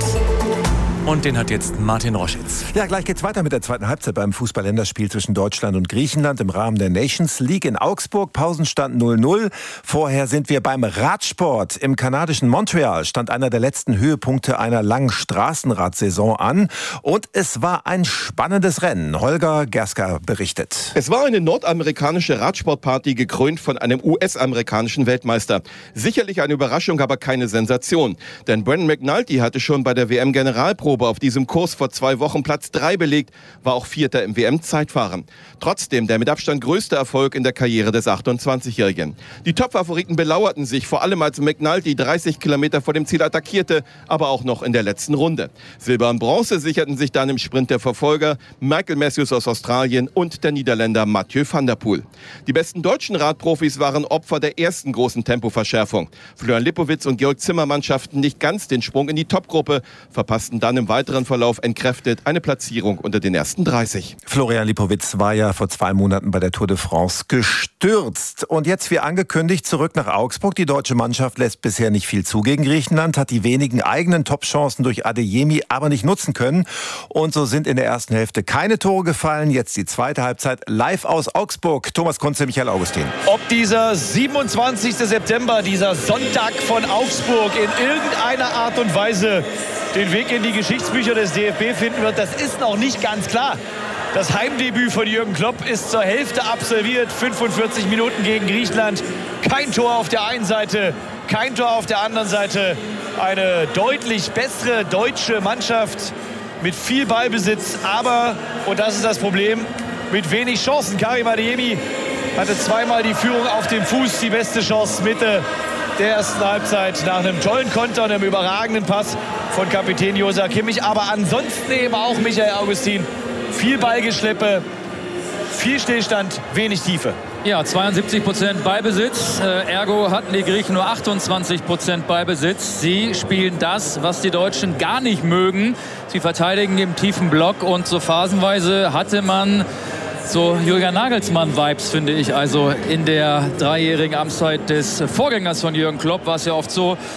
Und den hat jetzt Martin Roschitz. Ja, gleich geht's weiter mit der zweiten Halbzeit beim Fußball-Länderspiel zwischen Deutschland und Griechenland im Rahmen der Nations League in Augsburg. Pausenstand 0:0. Vorher sind wir beim Radsport. Im kanadischen Montreal stand einer der letzten Höhepunkte einer langen Straßenradsaison an. Und es war ein spannendes Rennen. Holger Gerska berichtet. Es war eine nordamerikanische Radsportparty, gekrönt von einem US-amerikanischen Weltmeister. Sicherlich eine Überraschung, aber keine Sensation. Denn Brendan McNulty hatte schon bei der WM-Generalprobe auf diesem Kurs vor 2 Wochen Platz 3 belegt, war auch Vierter im WM-Zeitfahren. Trotzdem der mit Abstand größte Erfolg in der Karriere des 28-Jährigen. Die Top-Favoriten belauerten sich, vor allem als McNulty 30 Kilometer vor dem Ziel attackierte, aber auch noch in der letzten Runde. Silber und Bronze sicherten sich dann im Sprint der Verfolger Michael Matthews aus Australien und der Niederländer Mathieu van der Poel. Die besten deutschen Radprofis waren Opfer der ersten großen Tempoverschärfung. Florian Lipowitz und Georg Zimmermann schafften nicht ganz den Sprung in die Topgruppe, verpassten dann im weiteren Verlauf entkräftet eine Platzierung unter den ersten 30. Florian Lipowitz war ja vor 2 Monaten bei der Tour de France gestürzt. Und jetzt, wie angekündigt, zurück nach Augsburg. Die deutsche Mannschaft lässt bisher nicht viel zu gegen Griechenland, hat die wenigen eigenen Top-Chancen durch Adeyemi aber nicht nutzen können. Und so sind in der ersten Hälfte keine Tore gefallen. Jetzt die zweite Halbzeit live aus Augsburg. Thomas Kunze, Michael Augustin. Ob dieser 27. September, dieser Sonntag von Augsburg in irgendeiner Art und Weise den Weg in die Geschichtsbücher des DFB finden wird, das ist noch nicht ganz klar. Das Heimdebüt von Jürgen Klopp ist zur Hälfte absolviert. 45 Minuten gegen Griechenland. Kein Tor auf der einen Seite, kein Tor auf der anderen Seite. Eine deutlich bessere deutsche Mannschaft mit viel Ballbesitz, aber, und das ist das Problem, mit wenig Chancen. Karim Adeyemi hatte 2-mal die Führung auf dem Fuß, die beste Chance Mitte der ersten Halbzeit nach einem tollen Konter und einem überragenden Pass von Kapitän Joshua Kimmich. Aber ansonsten eben auch Michael Augustin. Viel Ballgeschleppe, viel Stillstand, wenig Tiefe. Ja, 72% Ballbesitz. Ergo hatten die Griechen nur 28% Ballbesitz. Sie spielen das, was die Deutschen gar nicht mögen. Sie verteidigen im tiefen Block und so phasenweise hatte man so Julian Nagelsmann-Vibes, finde ich. Also in der 3-jährigen Amtszeit des Vorgängers von Jürgen Klopp war es ja oft so,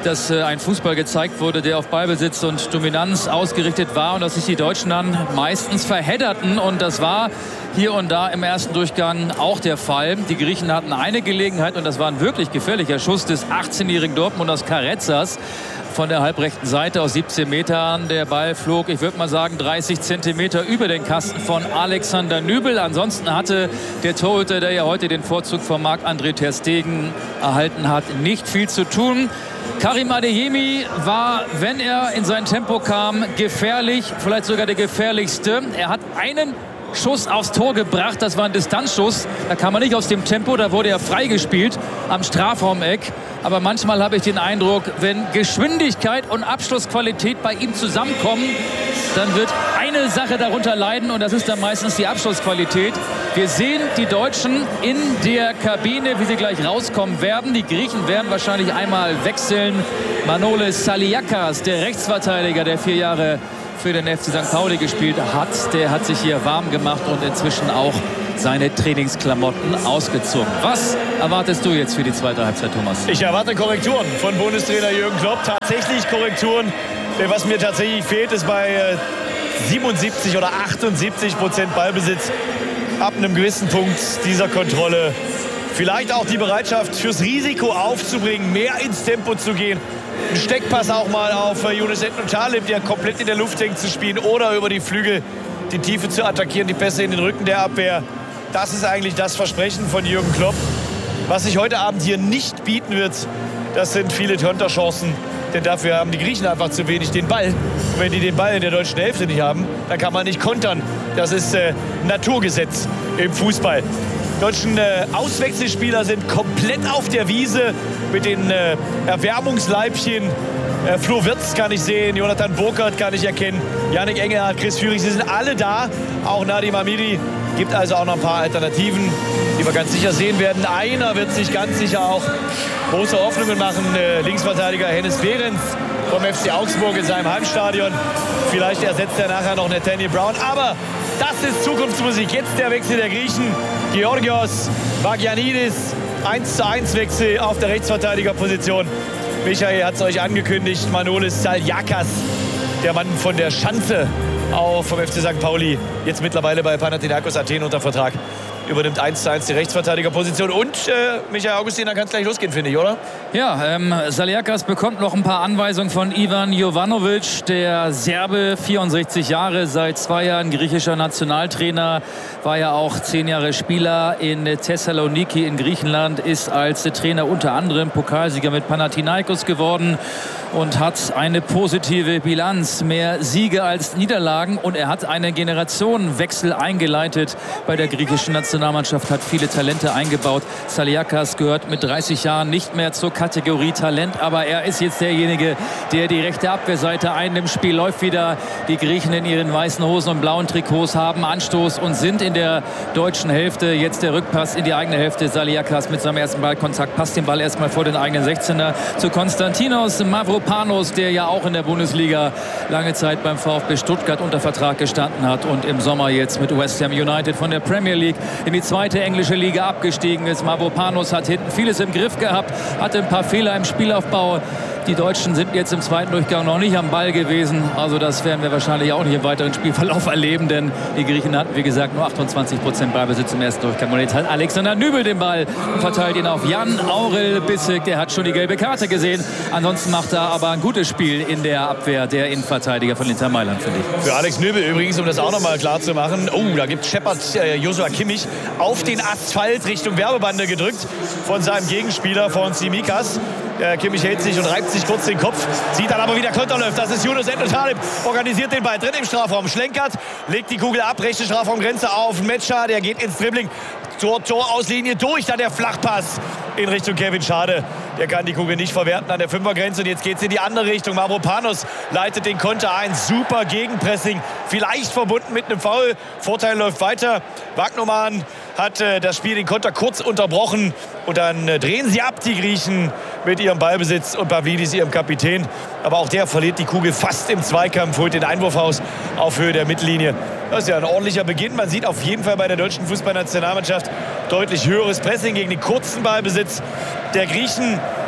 dass ein Fußball gezeigt wurde, der auf Ballbesitz und Dominanz ausgerichtet war und dass sich die Deutschen dann meistens verhedderten. Und das war hier und da im ersten Durchgang auch der Fall. Die Griechen hatten eine Gelegenheit und das war ein wirklich gefährlicher Schuss des 18-jährigen Dortmunders Karezas von der halbrechten Seite aus 17 Metern. Der Ball flog, ich würde mal sagen, 30 Zentimeter über den Kasten von Alexander Nübel. Ansonsten hatte der Torhüter, der ja heute den Vorzug von Marc-André ter Stegen erhalten hat, nicht viel zu tun. Karim Adeyemi war, wenn er in sein Tempo kam, gefährlich, vielleicht sogar der gefährlichste. Er hat einen Schuss aufs Tor gebracht, das war ein Distanzschuss. Da kam er nicht aus dem Tempo, da wurde er freigespielt am Strafraumeck. Aber manchmal habe ich den Eindruck, wenn Geschwindigkeit und Abschlussqualität bei ihm zusammenkommen, dann wird eine Sache darunter leiden und das ist dann meistens die Abschlussqualität. Wir sehen die Deutschen in der Kabine, wie sie gleich rauskommen werden. Die Griechen werden wahrscheinlich einmal wechseln. Manolis Saliakas, der Rechtsverteidiger, der 4 Jahre für den FC St. Pauli gespielt hat, der hat sich hier warm gemacht und inzwischen auch seine Trainingsklamotten ausgezogen. Was erwartest du jetzt für die zweite Halbzeit, Thomas? Ich erwarte Korrekturen von Bundestrainer Jürgen Klopp. Tatsächlich Korrekturen. Was mir tatsächlich fehlt, ist bei 77 oder 78% Ballbesitz ab einem gewissen Punkt dieser Kontrolle vielleicht auch die Bereitschaft fürs Risiko aufzubringen, mehr ins Tempo zu gehen. Ein Steckpass auch mal auf Younes Talib, der komplett in der Luft hängt, zu spielen oder über die Flügel die Tiefe zu attackieren, die Pässe in den Rücken der Abwehr. Das ist eigentlich das Versprechen von Jürgen Klopp. Was sich heute Abend hier nicht bieten wird, das sind viele Konterchancen. Denn dafür haben die Griechen einfach zu wenig den Ball. Und wenn die den Ball in der deutschen Hälfte nicht haben, dann kann man nicht kontern. Das ist Naturgesetz im Fußball. Die deutschen Auswechselspieler sind komplett auf der Wiese mit den Erwärmungsleibchen. Flo Wirtz kann ich sehen, Jonathan Burkhardt kann ich erkennen, Yannick Engelhardt, Chris Führig, sie sind alle da. Auch Nadim Amiri. Gibt also auch noch ein paar Alternativen, die wir ganz sicher sehen werden. Einer wird sich ganz sicher auch große Hoffnungen machen. Linksverteidiger Hennes Behrens vom FC Augsburg in seinem Heimstadion. Vielleicht ersetzt er nachher noch Nathaniel Brown. Aber das ist Zukunftsmusik. Jetzt der Wechsel der Griechen. Georgios Vagianidis, 1:1 Wechsel auf der Rechtsverteidigerposition. Michael hat es euch angekündigt. Manolis Saliakas, der Mann von der Schanze, auch vom FC St. Pauli, jetzt mittlerweile bei Panathinaikos Athen unter Vertrag, übernimmt 1:1 die Rechtsverteidigerposition. Und Michael Augustin, dann kann es gleich losgehen, finde ich, oder? Ja, Saliakas bekommt noch ein paar Anweisungen von Ivan Jovanovic, der Serbe, 64 Jahre, seit 2 Jahren griechischer Nationaltrainer, war ja auch 10 Jahre Spieler in Thessaloniki in Griechenland, ist als Trainer unter anderem Pokalsieger mit Panathinaikos geworden und hat eine positive Bilanz, mehr Siege als Niederlagen, und er hat einen Generationenwechsel eingeleitet bei der griechischen Nationalmannschaft, hat viele Talente eingebaut. Saliakas gehört mit 30 Jahren nicht mehr zur Kategorie Talent, aber er ist jetzt derjenige, der die rechte Abwehrseite einnimmt. Spiel läuft wieder. Die Griechen in ihren weißen Hosen und blauen Trikots haben Anstoß und sind in der deutschen Hälfte. Jetzt der Rückpass in die eigene Hälfte. Saliakas mit seinem ersten Ballkontakt passt den Ball erstmal vor den eigenen 16er zu Konstantinos Mavropanos, der ja auch in der Bundesliga lange Zeit beim VfB Stuttgart unter Vertrag gestanden hat und im Sommer jetzt mit West Ham United von der Premier League in die 2. englische Liga abgestiegen ist. Mavropanos hat hinten vieles im Griff gehabt, hatte ein paar Fehler im Spielaufbau. Die Deutschen sind jetzt im zweiten Durchgang noch nicht am Ball gewesen. Also das werden wir wahrscheinlich auch nicht im weiteren Spielverlauf erleben, denn die Griechen hatten, wie gesagt, nur 28% Ballbesitz im ersten Durchgang. Und jetzt hat Alexander Nübel den Ball und verteilt ihn auf Jan Aurel Bissek. Der hat schon die gelbe Karte gesehen. Ansonsten macht er aber ein gutes Spiel in der Abwehr, der Innenverteidiger von Inter Mailand, finde ich. Für Alex Nübel übrigens, um das auch noch mal klar zu machen. Oh, da gibt Shepard Joshua Kimmich auf den Asphalt Richtung Werbebande gedrückt von seinem Gegenspieler, von Tsimikas. Kimmich hält sich und reibt sich kurz den Kopf, sieht dann aber wieder Konter läuft. Das ist Younes Talib, organisiert den Ball, drin im Strafraum, schlenkert, legt die Kugel ab, rechte Strafraumgrenze auf Metscher, der geht ins Dribbling, Torauslinie durch, dann der Flachpass in Richtung Kevin Schade. Der kann die Kugel nicht verwerten an der 5er-Grenze und jetzt geht es in die andere Richtung. Mavropanos leitet den Konter ein, super Gegenpressing, vielleicht verbunden mit einem Foul. Vorteil läuft weiter. Wagnermann hat das Spiel, den Konter kurz unterbrochen und dann drehen sie ab, die Griechen, mit ihrem Ballbesitz und Pavlidis, ihrem Kapitän. Aber auch der verliert die Kugel fast im Zweikampf, holt den Einwurf aus auf Höhe der Mittellinie. Das ist ja ein ordentlicher Beginn. Man sieht auf jeden Fall bei der deutschen Fußballnationalmannschaft deutlich höheres Pressing gegen den kurzen Ballbesitz der Griechen.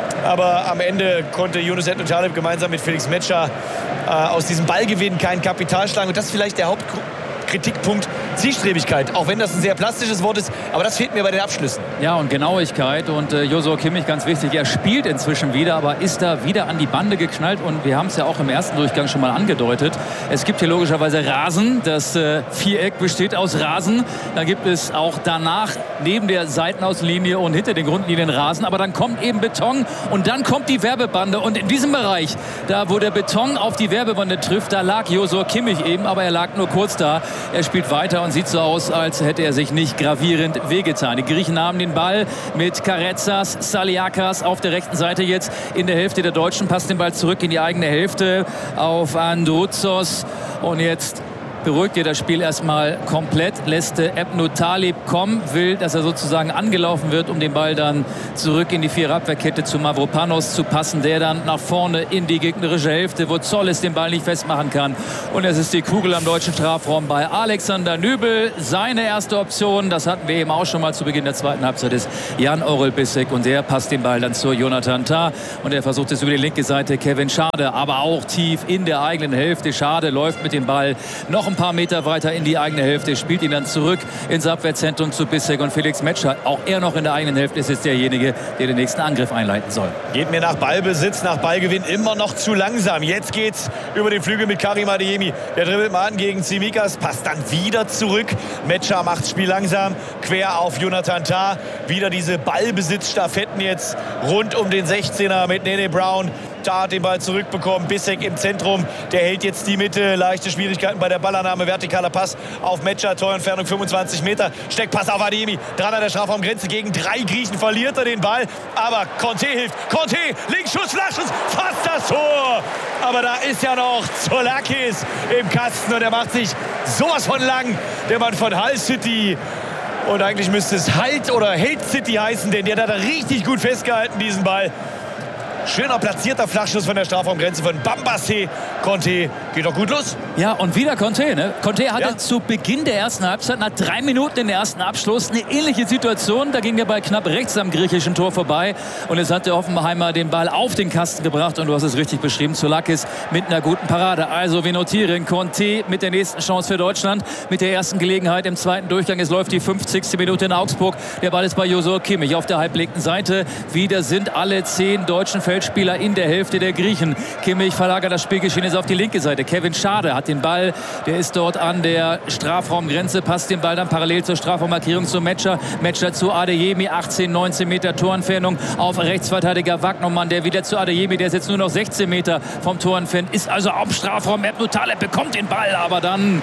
Aber am Ende konnte Yunus Taleb gemeinsam mit Felix Metscher aus diesem Ballgewinn kein Kapital schlagen. Und das ist vielleicht der Hauptkritikpunkt: Zielstrebigkeit. Auch wenn das ein sehr plastisches Wort ist, aber das fehlt mir bei den Abschlüssen. Ja, und Genauigkeit. Und Joshua Kimmich, ganz wichtig, er spielt inzwischen wieder, aber ist da wieder an die Bande geknallt. Und wir haben es ja auch im ersten Durchgang schon mal angedeutet. Es gibt hier logischerweise Rasen. Das Viereck besteht aus Rasen. Dann gibt es auch danach neben der Seitenauslinie und hinter den Grundlinien Rasen. Aber dann kommt eben Beton und dann kommt die Werbebande. Und in diesem Bereich, da wo der Beton auf die Werbebande trifft, da lag Joshua Kimmich eben, aber er lag nur kurz da. Er spielt weiter und sieht so aus, als hätte er sich nicht gravierend wehgetan. Die Griechen haben den Ball mit Karetsas, Saliakas auf der rechten Seite jetzt in der Hälfte der Deutschen. Passt den Ball zurück in die eigene Hälfte auf Androuzos. Und jetzt beruhigt ihr das Spiel erstmal komplett, lässt Ebnu Talib kommen, will, dass er sozusagen angelaufen wird, um den Ball dann zurück in die Viererabwehrkette zu Mavropanos zu passen, der dann nach vorne in die gegnerische Hälfte, wo Zolles den Ball nicht festmachen kann. Und es ist die Kugel am deutschen Strafraum bei Alexander Nübel. Seine erste Option, das hatten wir eben auch schon mal zu Beginn der zweiten Halbzeit, ist Jan-Orel Bissek und der passt den Ball dann zu Jonathan Tah und er versucht es über die linke Seite, Kevin Schade, aber auch tief in der eigenen Hälfte. Schade läuft mit dem Ball noch ein paar Meter weiter in die eigene Hälfte, spielt ihn dann zurück ins Abwehrzentrum zu Bissek und Felix Metscher. Auch er noch in der eigenen Hälfte ist jetzt derjenige, der den nächsten Angriff einleiten soll. Geht mir nach Ballbesitz, nach Ballgewinn immer noch zu langsam. Jetzt geht's über den Flügel mit Karim Adeyemi. Der dribbelt mal an gegen Tsimikas, passt dann wieder zurück. Metscher macht das Spiel langsam, quer auf Jonathan Tah. Wieder diese Ballbesitzstaffetten jetzt rund um den 16er mit Nene Brown. Tah hat den Ball zurückbekommen, Bissek im Zentrum, der hält jetzt die Mitte, leichte Schwierigkeiten bei der Ballannahme, vertikaler Pass auf Metscher, Torentfernung 25 Meter, Steckpass auf Adeyemi, dran an der Strafraumgrenze gegen 3 Griechen, verliert er den Ball, aber Conte hilft, Conte, Linksschuss, Flaschschuss, fast das Tor, aber da ist ja noch Zoulakis im Kasten und er macht sich sowas von lang, der Mann von Hull City. Und eigentlich müsste es Halt oder Hate City heißen, denn der hat da richtig gut festgehalten, diesen Ball. Schöner platzierter Flachschuss von der Strafraumgrenze von Bambassé. Conte geht doch gut los. Ja, und wieder Conte. Ne? Conte hatte zu Beginn der ersten Halbzeit, nach 3 Minuten den ersten Abschluss, eine ähnliche Situation. Da ging der Ball knapp rechts am griechischen Tor vorbei. Und jetzt hat der Hoffenheimer den Ball auf den Kasten gebracht. Und du hast es richtig beschrieben, Zoulakis mit einer guten Parade. Also wir notieren, Conte mit der nächsten Chance für Deutschland. Mit der ersten Gelegenheit im zweiten Durchgang. Es läuft die 50. Minute in Augsburg. Der Ball ist bei Joshua Kimmich auf der halblinken Seite. Wieder sind alle 10 deutschen Feldspieler in der Hälfte der Griechen. Kimmich verlagert das Spielgeschehen jetzt auf die linke Seite. Kevin Schade hat den Ball, der ist dort an der Strafraumgrenze, passt den Ball dann parallel zur Strafraummarkierung zu Metscher. Metscher zu Adeyemi, 18, 19 Meter Torentfernung auf Rechtsverteidiger Wagnermann, der wieder zu Adeyemi, der ist jetzt nur noch 16 Meter vom Tor entfernt, ist also am Strafraum. Ebnu Taleb bekommt den Ball, aber dann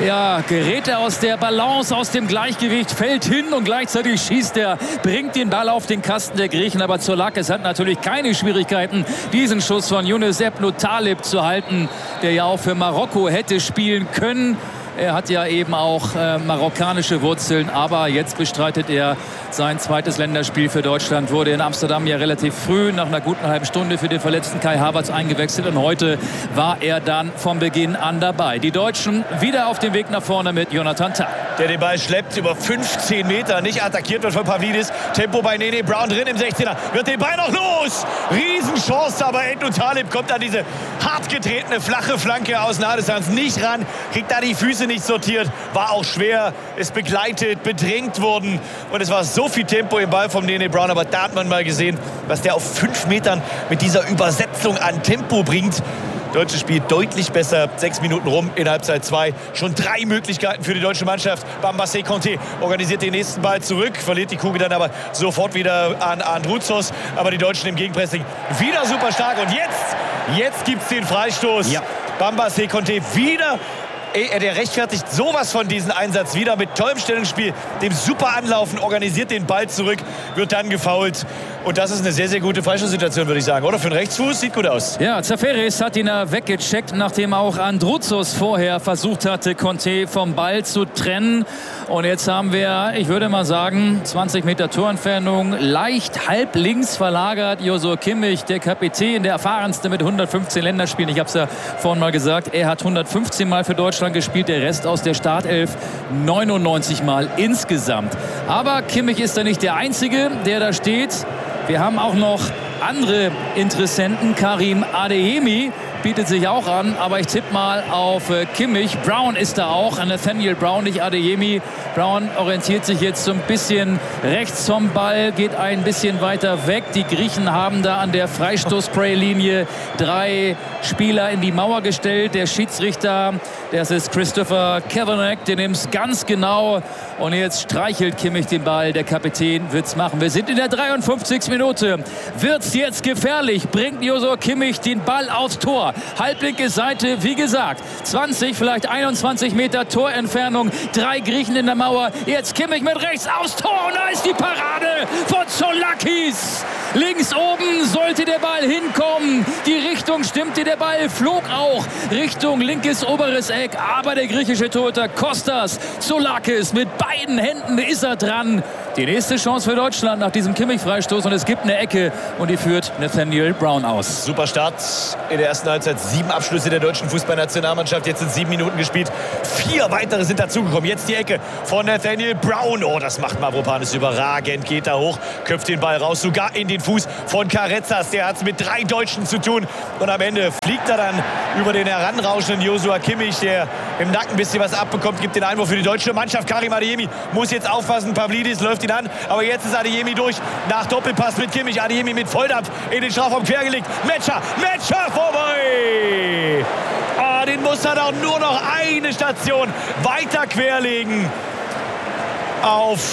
gerät er aus der Balance, aus dem Gleichgewicht, fällt hin und gleichzeitig schießt er, bringt den Ball auf den Kasten der Griechen, aber Zoulakis hat natürlich keine Schwierigkeiten, diesen Schuss von Yunus Ebnu Taleb zu halten, der ja auch für Marokko hätte spielen können. Er hat ja eben auch marokkanische Wurzeln, aber jetzt bestreitet er sein zweites Länderspiel für Deutschland. Wurde in Amsterdam ja relativ früh, nach einer guten halben Stunde, für den verletzten Kai Havertz eingewechselt. Und heute war er dann von Beginn an dabei. Die Deutschen wieder auf dem Weg nach vorne mit Jonathan Tah. Der den Ball schleppt über 15 Meter, nicht attackiert wird von Pavlidis. Tempo bei Nene Brown drin im 16er. Wird den Ball noch los. Riesenchance, aber Ebnu Taleb kommt an diese hart getretene, flache Flanke aus Nadeshans nicht ran. Kriegt da die Füße nicht sortiert. War auch schwer. Ist begleitet, bedrängt worden. Und es war so viel Tempo im Ball vom Nene Brown. Aber da hat man mal gesehen, was der auf 5 Metern mit dieser Übersetzung an Tempo bringt. Deutsches Spiel deutlich besser. 6 Minuten rum in Halbzeit 2. Schon 3 Möglichkeiten für die deutsche Mannschaft. Bambassé Conte organisiert den nächsten Ball zurück. Verliert die Kugel dann aber sofort wieder an Androuzos. Aber die Deutschen im Gegenpressing wieder super stark. Und jetzt gibt es den Freistoß. Ja. Bambassé Conte wieder. Der rechtfertigt sowas von diesem Einsatz wieder mit tollem Stellungsspiel, dem super Anlaufen, organisiert den Ball zurück, wird dann gefoult. Und das ist eine sehr, sehr gute Freistoßsituation, würde ich sagen. Oder für einen Rechtsfuß, sieht gut aus. Ja, Zaferis hat ihn weggecheckt, nachdem auch Androuzos vorher versucht hatte, Conte vom Ball zu trennen. Und jetzt haben wir, ich würde mal sagen, 20 Meter Torentfernung, leicht halb links verlagert. Joshua Kimmich, der Kapitän, der erfahrenste mit 115 Länderspielen. Ich habe es ja vorhin mal gesagt, er hat 115 Mal für Deutschland gespielt, der Rest aus der Startelf 99 Mal insgesamt. Aber Kimmich ist da nicht der Einzige, der da steht. Wir haben auch noch andere Interessenten. Karim Adeyemi bietet sich auch an, aber ich tippe mal auf Kimmich. Brown ist da auch, Nathaniel Brown, nicht Adeyemi. Brown orientiert sich jetzt so ein bisschen rechts vom Ball, geht ein bisschen weiter weg. Die Griechen haben da an der Freistoßspray-Linie 3 Spieler in die Mauer gestellt. Der Schiedsrichter, das ist Christopher Kavanagh, der nimmt es ganz genau. Und jetzt streichelt Kimmich den Ball. Der Kapitän wird es machen. Wir sind in der 53. Minute. Wird es jetzt gefährlich? Bringt Joshua Kimmich den Ball aufs Tor. Halblinke Seite, wie gesagt, 20, vielleicht 21 Meter Torentfernung. 3 Griechen in der Mauer. Jetzt Kimmich mit rechts aufs Tor. Und da ist die Parade von Zoulakis. Links oben sollte der Ball hinkommen. Die Richtung stimmte. Der Ball flog auch Richtung linkes oberes Eck. Aber der griechische Torhüter Kostas Zoulakis mit beiden Händen ist er dran. Die nächste Chance für Deutschland nach diesem Kimmich-Freistoß. Und es gibt eine Ecke und die führt Nathaniel Brown aus. Super Start in der ersten Halbzeit. 7 Abschlüsse der deutschen Fußballnationalmannschaft. Jetzt sind 7 Minuten gespielt. 4 weitere sind dazugekommen. Jetzt die Ecke von Nathaniel Brown. Oh, das macht Mavropanos überragend. Geht da hoch, köpft den Ball raus. Sogar in den Fuß von Carretzas. Der hat es mit 3 Deutschen zu tun. Und am Ende fliegt er dann über den heranrauschenden Joshua Kimmich, der im Nacken ein bisschen was abbekommt. Gibt den Einwurf für die deutsche Mannschaft. Karim Adeyemi muss jetzt aufpassen. Pavlidis läuft ihn an. Aber jetzt ist Adeyemi durch. Nach Doppelpass mit Kimmich. Adeyemi mit Volldampf in den Strafraum quergelegt. Metscher vorbei. Den muss er doch nur noch eine Station weiter querlegen. Auf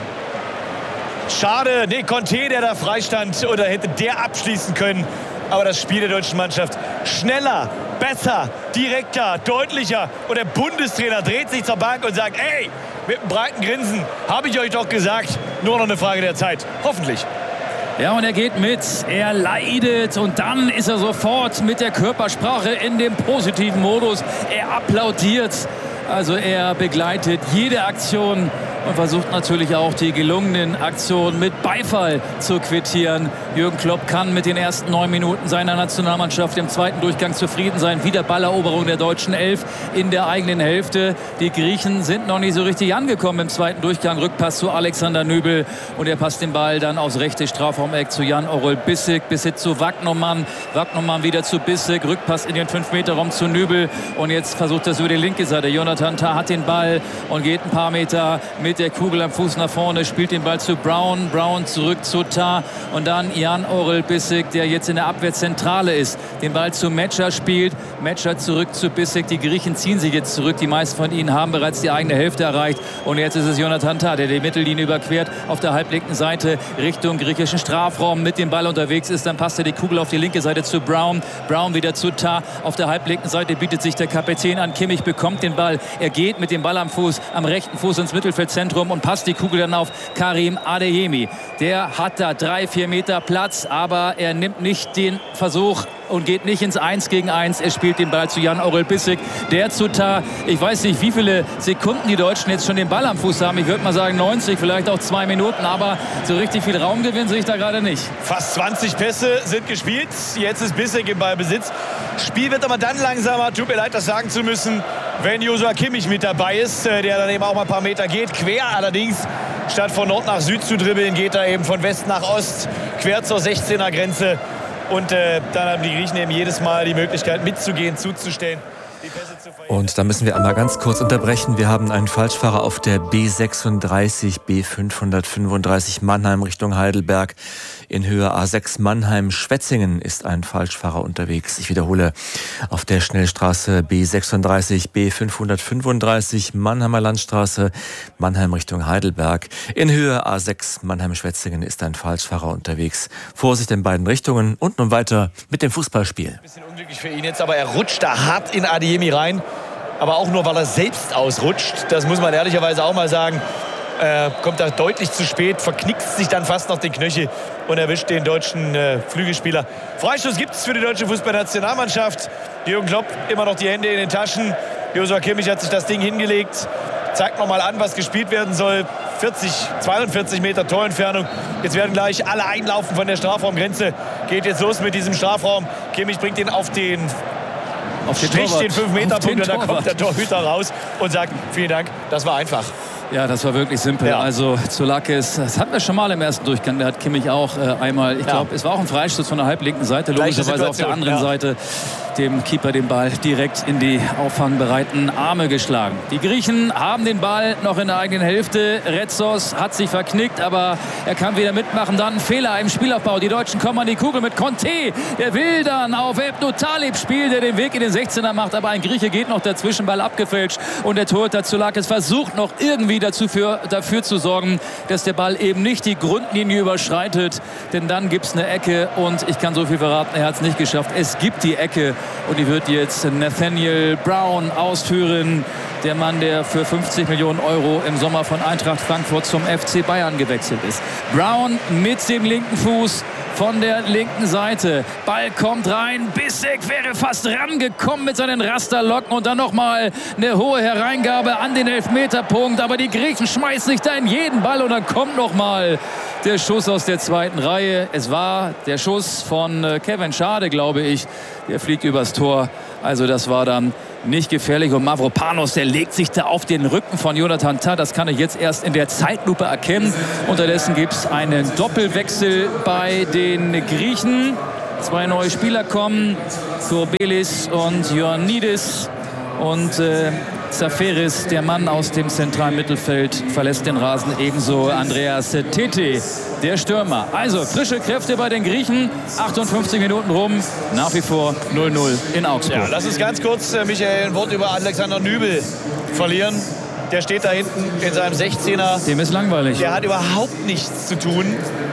schade, Conte, der da freistand, oder hätte der abschließen können. Aber das Spiel der deutschen Mannschaft schneller, besser, direkter, deutlicher. Und der Bundestrainer dreht sich zur Bank und sagt, ey, mit einem breiten Grinsen, habe ich euch doch gesagt, nur noch eine Frage der Zeit. Hoffentlich. Ja, und er geht mit, er leidet und dann ist er sofort mit der Körpersprache in dem positiven Modus. Er applaudiert, also er begleitet jede Aktion und versucht natürlich auch die gelungenen Aktionen mit Beifall zu quittieren. Jürgen Klopp kann mit den ersten 9 Minuten seiner Nationalmannschaft im zweiten Durchgang zufrieden sein. Wieder Balleroberung der deutschen 11 in der eigenen Hälfte. Die Griechen sind noch nicht so richtig angekommen im zweiten Durchgang. Rückpass zu Alexander Nübel und er passt den Ball dann aufs rechte Strafraumeck zu Jan-Orel Bissek. Bissek zu Wagnermann. Wagnermann wieder zu Bissek. Rückpass in den 5-Meter-Raum zu Nübel und jetzt versucht er es über die linke Seite. Jonathan Tah hat den Ball und geht ein paar Meter mit der Kugel am Fuß nach vorne, spielt den Ball zu Brown. Brown zurück zu Tah und dann Jan-Orel Bissek, der jetzt in der Abwehrzentrale ist. Den Ball zu Metscher spielt. Metscher zurück zu Bissek. Die Griechen ziehen sich jetzt zurück. Die meisten von ihnen haben bereits die eigene Hälfte erreicht. Und jetzt ist es Jonathan Tah, der die Mittellinie überquert auf der halblinken Seite Richtung griechischen Strafraum mit dem Ball unterwegs ist. Dann passt er die Kugel auf die linke Seite zu Brown. Brown wieder zu Tah. Auf der halblinken Seite bietet sich der Kapitän an. Kimmich bekommt den Ball. Er geht mit dem Ball am Fuß, am rechten Fuß ins Mittelfeldzentrum und passt die Kugel dann auf Karim Adeyemi. Der hat da 3-4 Meter Platz, aber er nimmt nicht den Versuch und geht nicht ins 1 gegen 1. Er spielt den Ball zu Jan-Orel Bissek, der zu Tah. Ich weiß nicht, wie viele Sekunden die Deutschen jetzt schon den Ball am Fuß haben. Ich würde mal sagen 90, vielleicht auch 2 Minuten. Aber so richtig viel Raumgewinn sehe ich da gerade nicht. Fast 20 Pässe sind gespielt. Jetzt ist Bissek im Ballbesitz. Spiel wird aber dann langsamer. Tut mir leid, das sagen zu müssen, wenn Joshua Kimmich mit dabei ist, der dann eben auch mal ein paar Meter geht. Quer allerdings, statt von Nord nach Süd zu dribbeln, geht er eben von West nach Ost, quer zur 16er Grenze. Und dann haben die Griechen eben jedes Mal die Möglichkeit mitzugehen, zuzustellen. Und da müssen wir einmal ganz kurz unterbrechen. Wir haben einen Falschfahrer auf der B36, B535 Mannheim Richtung Heidelberg. In Höhe A6 Mannheim-Schwetzingen ist ein Falschfahrer unterwegs. Ich wiederhole, auf der Schnellstraße B36, B535 Mannheimer Landstraße, Mannheim Richtung Heidelberg. In Höhe A6 Mannheim-Schwetzingen ist ein Falschfahrer unterwegs. Vorsicht in beiden Richtungen und nun weiter mit dem Fußballspiel. Ein bisschen unglücklich für ihn jetzt, aber er rutscht da hart in Adeyemi rein. Aber auch nur, weil er selbst ausrutscht. Das muss man ehrlicherweise auch mal sagen. Kommt da deutlich zu spät, verknickst sich dann fast noch den Knöchel und erwischt den deutschen Flügelspieler. Freistoß gibt es für die deutsche Fußballnationalmannschaft. Jürgen Klopp immer noch die Hände in den Taschen. Joshua Kimmich hat sich das Ding hingelegt. Zeigt nochmal an, was gespielt werden soll. 42 Meter Torentfernung. Jetzt werden gleich alle einlaufen von der Strafraumgrenze. Geht jetzt los mit diesem Strafraum. Kimmich bringt ihn auf den Strich, den 5-Meter-Punkt, und da kommt der Torhüter raus und sagt, vielen Dank, das war einfach. Ja, das war wirklich simpel. Ja. Also Zoulakis, das hatten wir schon mal im ersten Durchgang. Da hat Kimmich auch einmal, ich glaube, es war auch ein Freistoß von der halblinken Seite, logischerweise auf der anderen Seite dem Keeper den Ball direkt in die auffangbereiten Arme geschlagen. Die Griechen haben den Ball noch in der eigenen Hälfte. Retsos hat sich verknickt, aber er kann wieder mitmachen. Dann ein Fehler im Spielaufbau. Die Deutschen kommen an die Kugel mit Conte. Der will dann auf Ebnu Talib spielen, der den Weg in den 16er macht. Aber ein Grieche geht noch dazwischen, Ball abgefälscht. Und der Torhüter Zoulakis versucht noch irgendwie dafür zu sorgen, dass der Ball eben nicht die Grundlinie überschreitet. Denn dann gibt es eine Ecke. Und ich kann so viel verraten, er hat es nicht geschafft. Es gibt die Ecke. Und die wird jetzt Nathaniel Brown ausführen. Der Mann, der für 50 Millionen Euro im Sommer von Eintracht Frankfurt zum FC Bayern gewechselt ist. Brown mit dem linken Fuß von der linken Seite. Ball kommt rein. Bissek wäre fast rangekommen mit seinen Rasterlocken. Und dann nochmal eine hohe Hereingabe an den Elfmeterpunkt. Aber die Griechen schmeißen sich da in jeden Ball. Und dann kommt nochmal der Schuss aus der zweiten Reihe. Es war der Schuss von Kevin Schade, glaube ich. Der fliegt übers Tor. Also das war dann nicht gefährlich. Und Mavropanos, der legt sich da auf den Rücken von Jonathan Tah. Das kann ich jetzt erst in der Zeitlupe erkennen. Unterdessen gibt es einen Doppelwechsel bei den Griechen. 2 neue Spieler kommen. Kourbelis und Ioannidis. Und Zaferis, der Mann aus dem zentralen Mittelfeld, verlässt den Rasen. Ebenso Andreas Tete, der Stürmer. Also frische Kräfte bei den Griechen. 58 Minuten rum. Nach wie vor 0-0 in Augsburg. Ja, lass uns ganz kurz, Michael, ein Wort über Alexander Nübel verlieren. Der steht da hinten in seinem 16er. Dem ist langweilig. Der hat überhaupt nichts zu tun.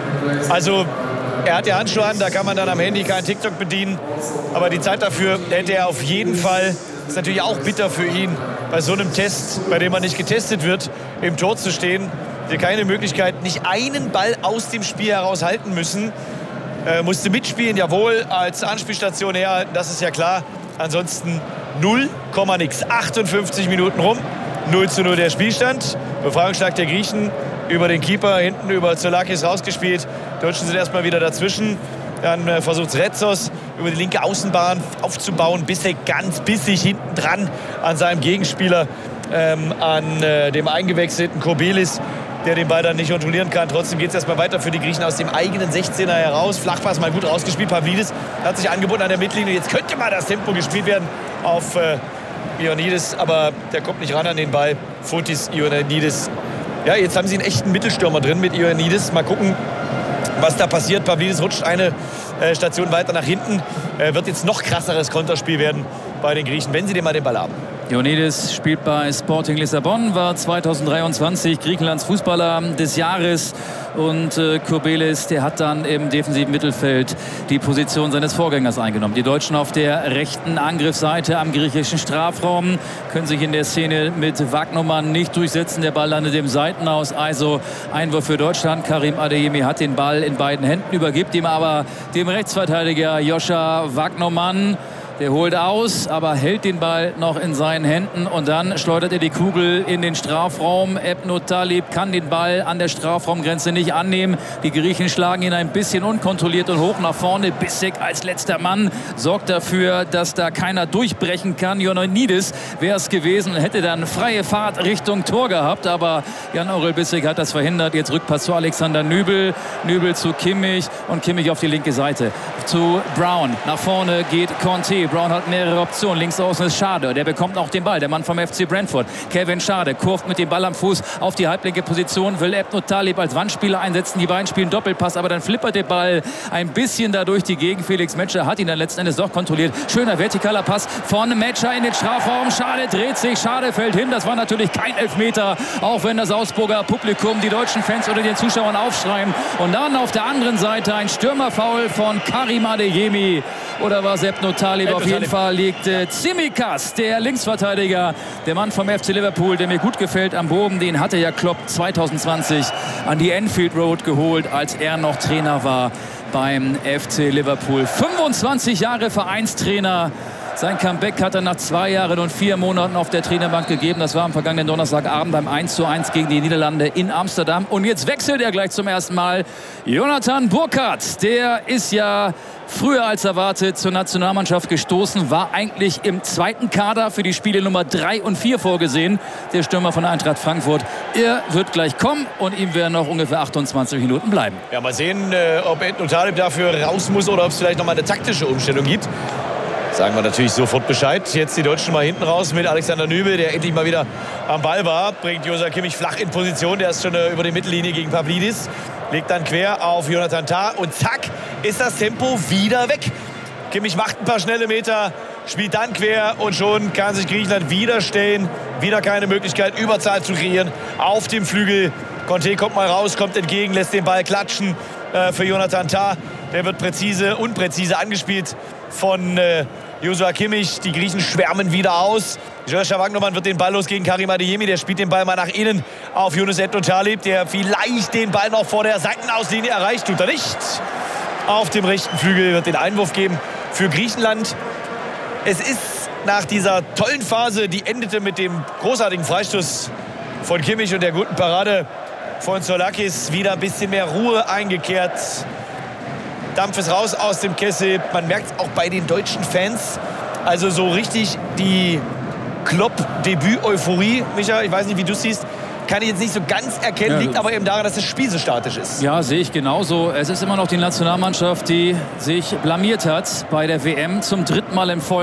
Also er hat ja Handschuhe an, da kann man dann am Handy kein TikTok bedienen. Aber die Zeit dafür hätte er auf jeden Fall. Das ist natürlich auch bitter für ihn, bei so einem Test, bei dem man nicht getestet wird, im Tor zu stehen. Der keine Möglichkeit, nicht einen Ball aus dem Spiel heraus halten müssen. Musste mitspielen, jawohl, als Anspielstation herhalten, das ist ja klar. Ansonsten 0, nix. 58 Minuten rum, 0:0 der Spielstand. Befreiungsschlag der Griechen über den Keeper, hinten über Zoulakis rausgespielt. Die Deutschen sind erstmal wieder dazwischen. Dann versucht Retsos über die linke Außenbahn aufzubauen. Bissek ganz bissig hinten dran an seinem Gegenspieler, an dem eingewechselten Kourbelis, der den Ball dann nicht kontrollieren kann. Trotzdem geht es erstmal weiter für die Griechen aus dem eigenen 16er heraus. Flachpass mal gut rausgespielt. Pavlidis hat sich angeboten an der Mittellinie. Jetzt könnte mal das Tempo gespielt werden auf Ioannidis, aber der kommt nicht ran an den Ball. Fotis Ioannidis. Ja, jetzt haben sie einen echten Mittelstürmer drin mit Ioannidis. Mal gucken, was da passiert. Pavlidis rutscht eine Station weiter nach hinten. Wird jetzt noch krasseres Konterspiel werden bei den Griechen, wenn sie den Ball haben. Ioannidis spielt bei Sporting Lissabon, war 2023 Griechenlands Fußballer des Jahres. Und Kourbelis, der hat dann im defensiven Mittelfeld die Position seines Vorgängers eingenommen. Die Deutschen auf der rechten Angriffsseite am griechischen Strafraum können sich in der Szene mit Wagnoman nicht durchsetzen. Der Ball landet im Seitenaus. Also Einwurf für Deutschland. Karim Adeyemi hat den Ball in beiden Händen, übergibt ihm aber dem Rechtsverteidiger Joscha Wagnoman. Der holt aus, aber hält den Ball noch in seinen Händen und dann schleudert er die Kugel in den Strafraum. Ebnu Talib kann den Ball an der Strafraumgrenze nicht annehmen. Die Griechen schlagen ihn ein bisschen unkontrolliert und hoch nach vorne. Bissek als letzter Mann sorgt dafür, dass da keiner durchbrechen kann. Ioannidis wäre es gewesen und hätte dann freie Fahrt Richtung Tor gehabt, aber Jan-Orel Bissek hat das verhindert. Jetzt Rückpass zu Alexander Nübel. Nübel zu Kimmich und Kimmich auf die linke Seite. Zu Brown. Nach vorne geht Conte. Brown hat mehrere Optionen. Links außen ist Schade. Der bekommt auch den Ball. Der Mann vom FC Brentford. Kevin Schade kurft mit dem Ball am Fuß auf die halblinke Position. Will Ebnu Talib als Wandspieler einsetzen. Die beiden spielen Doppelpass. Aber dann flippert der Ball ein bisschen dadurch die Gegend. Felix Metscher hat ihn dann letzten Endes doch kontrolliert. Schöner vertikaler Pass von Metscher in den Strafraum. Schade dreht sich. Schade fällt hin. Das war natürlich kein Elfmeter. Auch wenn das Augsburger Publikum, die deutschen Fans oder den Zuschauern aufschreien. Und dann auf der anderen Seite ein Stürmerfoul von Karim Adeyemi. Oder war es Ebnu Talib? Auf jeden Fall liegt Tsimikas, der Linksverteidiger, der Mann vom FC Liverpool, der mir gut gefällt am Boden. Den hatte ja Klopp 2020 an die Anfield Road geholt, als er noch Trainer war beim FC Liverpool. 25 Jahre Vereinstrainer Sein Comeback hat er nach 2 Jahren und 4 Monaten auf der Trainerbank gegeben. Das war am vergangenen Donnerstagabend beim 1:1 gegen die Niederlande in Amsterdam. Und jetzt wechselt er gleich zum ersten Mal. Jonathan Burkhardt, der ist ja früher als erwartet zur Nationalmannschaft gestoßen, war eigentlich im zweiten Kader für die Spiele Nummer 3 und 4 vorgesehen. Der Stürmer von Eintracht Frankfurt. Er wird gleich kommen und ihm werden noch ungefähr 28 Minuten bleiben. Ja, mal sehen, ob Edno Talib dafür raus muss oder ob es vielleicht noch mal eine taktische Umstellung gibt. Sagen wir natürlich sofort Bescheid. Jetzt die Deutschen mal hinten raus mit Alexander Nübel, der endlich mal wieder am Ball war. Bringt Joshua Kimmich flach in Position. Der ist schon über die Mittellinie gegen Pavlidis. Legt dann quer auf Jonathan Tah. Und zack, ist das Tempo wieder weg. Kimmich macht ein paar schnelle Meter, spielt dann quer. Und schon kann sich Griechenland wieder stellen. Wieder keine Möglichkeit, Überzahl zu kreieren. Auf dem Flügel. Conte kommt mal raus, kommt entgegen, lässt den Ball klatschen für Jonathan Tah. Der wird unpräzise angespielt von Joshua Kimmich. Die Griechen schwärmen wieder aus. Joshua Wagnermann wird den Ball los gegen Karim Adeyemi. Der spielt den Ball mal nach innen auf Yunus Edno Talib, der vielleicht den Ball noch vor der Seitenauslinie erreicht. Tut er nicht. Auf dem rechten Flügel wird den Einwurf geben für Griechenland. Es ist nach dieser tollen Phase, die endete mit dem großartigen Freistoß von Kimmich und der guten Parade von Zoulakis, wieder ein bisschen mehr Ruhe eingekehrt. Dampf ist raus aus dem Kessel. Man merkt es auch bei den deutschen Fans. Also so richtig die Klopp-Debüt-Euphorie. Micha, ich weiß nicht, wie du es siehst. Kann ich jetzt nicht so ganz erkennen. Liegt aber eben daran, dass das Spiel so statisch ist. Ja, sehe ich genauso. Es ist immer noch die Nationalmannschaft, die sich blamiert hat bei der WM zum 3. Mal in Folge.